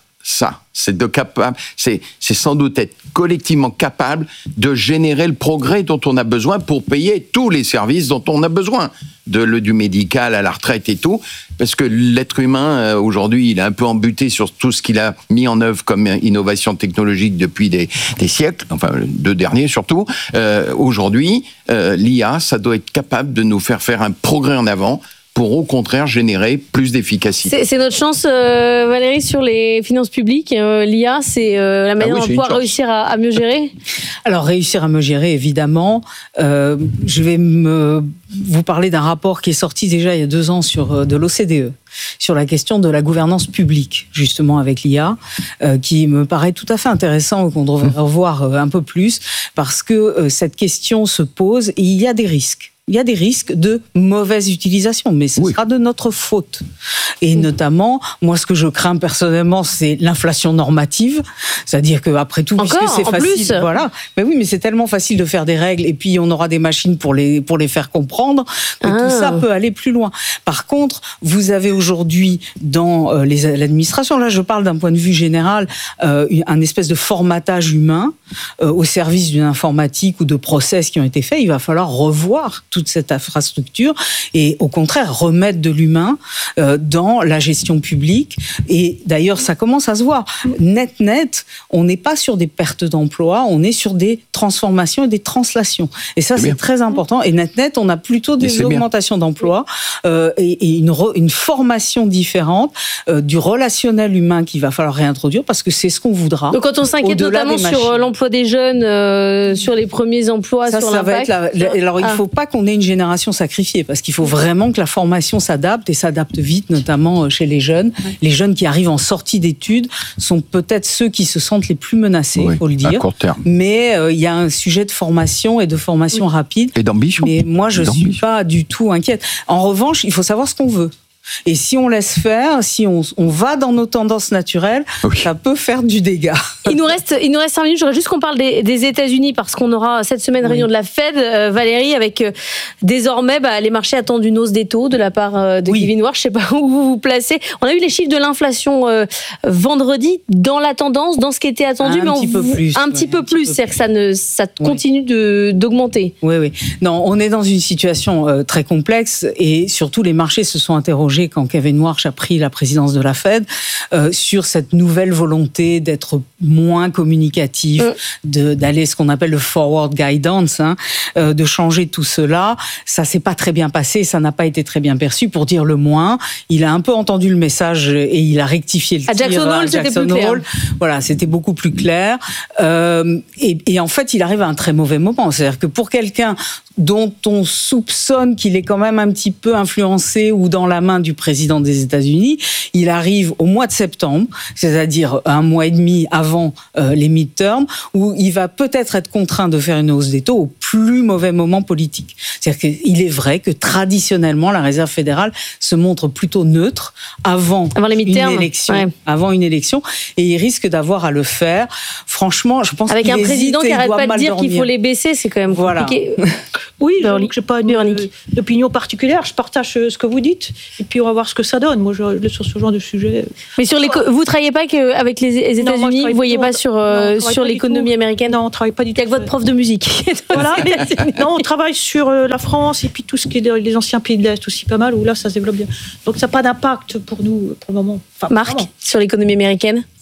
c'est sans doute être collectivement capable de générer le progrès dont on a besoin pour payer tous les services dont on a besoin, du médical à la retraite et tout, parce que l'être humain, aujourd'hui, il est un peu embuté sur tout ce qu'il a mis en œuvre comme innovation technologique depuis des siècles, enfin, 2 derniers surtout. Aujourd'hui, l'IA, ça doit être capable de nous faire un progrès en avant, pour au contraire générer plus d'efficacité. C'est notre chance, Valérie, sur les finances publiques. L'IA, c'est la manière de pouvoir réussir à mieux gérer. Alors, réussir à mieux gérer, évidemment. Je vais vous parler d'un rapport qui est sorti déjà il y a 2 ans de l'OCDE, sur la question de la gouvernance publique, justement avec l'IA, qui me paraît tout à fait intéressant, qu'on devrait revoir un peu plus, parce que cette question se pose et il y a des risques. Il y a des risques de mauvaise utilisation, mais ce sera de notre faute. Et notamment, moi, ce que je crains personnellement, c'est l'inflation normative. C'est-à-dire qu'après tout, puisque c'est facile, voilà. Mais oui, mais c'est tellement facile de faire des règles, et puis on aura des machines pour les faire comprendre, que tout ça peut aller plus loin. Par contre, vous avez aujourd'hui dans l'administration, là, je parle d'un point de vue général, un espèce de formatage humain au service d'une informatique ou de process qui ont été faits. Il va falloir revoir toute cette infrastructure et au contraire remettre de l'humain dans la gestion publique. Et d'ailleurs, ça commence à se voir. Net, on n'est pas sur des pertes d'emplois, on est sur des transformations et des translations. Et ça, c'est très important. Et net, on a plutôt des augmentations d'emplois et une formation différente du relationnel humain qu'il va falloir réintroduire parce que c'est ce qu'on voudra. Donc quand on s'inquiète notamment sur l'emploi des jeunes, sur les premiers emplois, sur l'impact... Alors, il ne faut pas qu'on ait une génération sacrifiée, parce qu'il faut vraiment que la formation s'adapte, et s'adapte vite, notamment chez les jeunes. Ouais. Les jeunes qui arrivent en sortie d'études sont peut-être ceux qui se sentent les plus menacés, il faut le dire. À court terme. Mais il y a un sujet de formation et de formation rapide. Et d'ambition. Mais moi, je ne suis pas du tout inquiète. En revanche, il faut savoir ce qu'on veut. Et si on laisse faire, si on va dans nos tendances naturelles, ça peut faire du dégât. Il nous reste 5 minutes. J'aurais juste qu'on parle des États-Unis, parce qu'on aura cette semaine réunion de la Fed, Valérie, avec désormais les marchés attendent une hausse des taux de la part de Kevin Warsh. Je ne sais pas où vous vous placez. On a eu les chiffres de l'inflation vendredi, dans la tendance, dans ce qui était attendu, mais un petit peu plus. C'est-à-dire que ça continue d'augmenter. Oui. Non, on est dans une situation très complexe, et surtout les marchés se sont interrogés changé quand Kevin Warsh a pris la présidence de la Fed, sur cette nouvelle volonté d'être moins communicatif, d'aller ce qu'on appelle le forward guidance, de changer tout cela. Ça s'est pas très bien passé, ça n'a pas été très bien perçu, pour dire le moins. Il a un peu entendu le message et il a rectifié le tir. Jackson Hole, c'était plus clair. Voilà, c'était beaucoup plus clair. Et en fait, il arrive à un très mauvais moment. C'est-à-dire que pour quelqu'un dont on soupçonne qu'il est quand même un petit peu influencé ou dans la main du président des États-Unis, il arrive au mois de septembre, c'est-à-dire un mois et demi avant les midterms, où il va peut-être être contraint de faire une hausse des taux au plus mauvais moment politique. C'est-à-dire qu'il est vrai que traditionnellement, la Réserve fédérale se montre plutôt neutre avant les midterms, une élection, avant une élection, et il risque d'avoir à le faire. Franchement, je pense avec qu'il un président qui n'arrête pas de dire qu'il faut les baisser, c'est quand même compliqué. Oui, je n'ai pas d'opinion particulière. Je partage ce que vous dites. Et puis, on va voir ce que ça donne. Moi, sur ce genre de sujet. Mais vous ne travaillez pas avec les États-Unis? Vous ne voyez pas sur l'économie américaine? Non, on ne travaille pas du tout. Avec votre prof de musique. Voilà. Non, on travaille sur la France et puis tout ce qui est les anciens pays de l'Est aussi, pas mal, où là, ça se développe bien. Donc, ça n'a pas d'impact pour nous, pour le moment. Marc, sur l'économie américaine?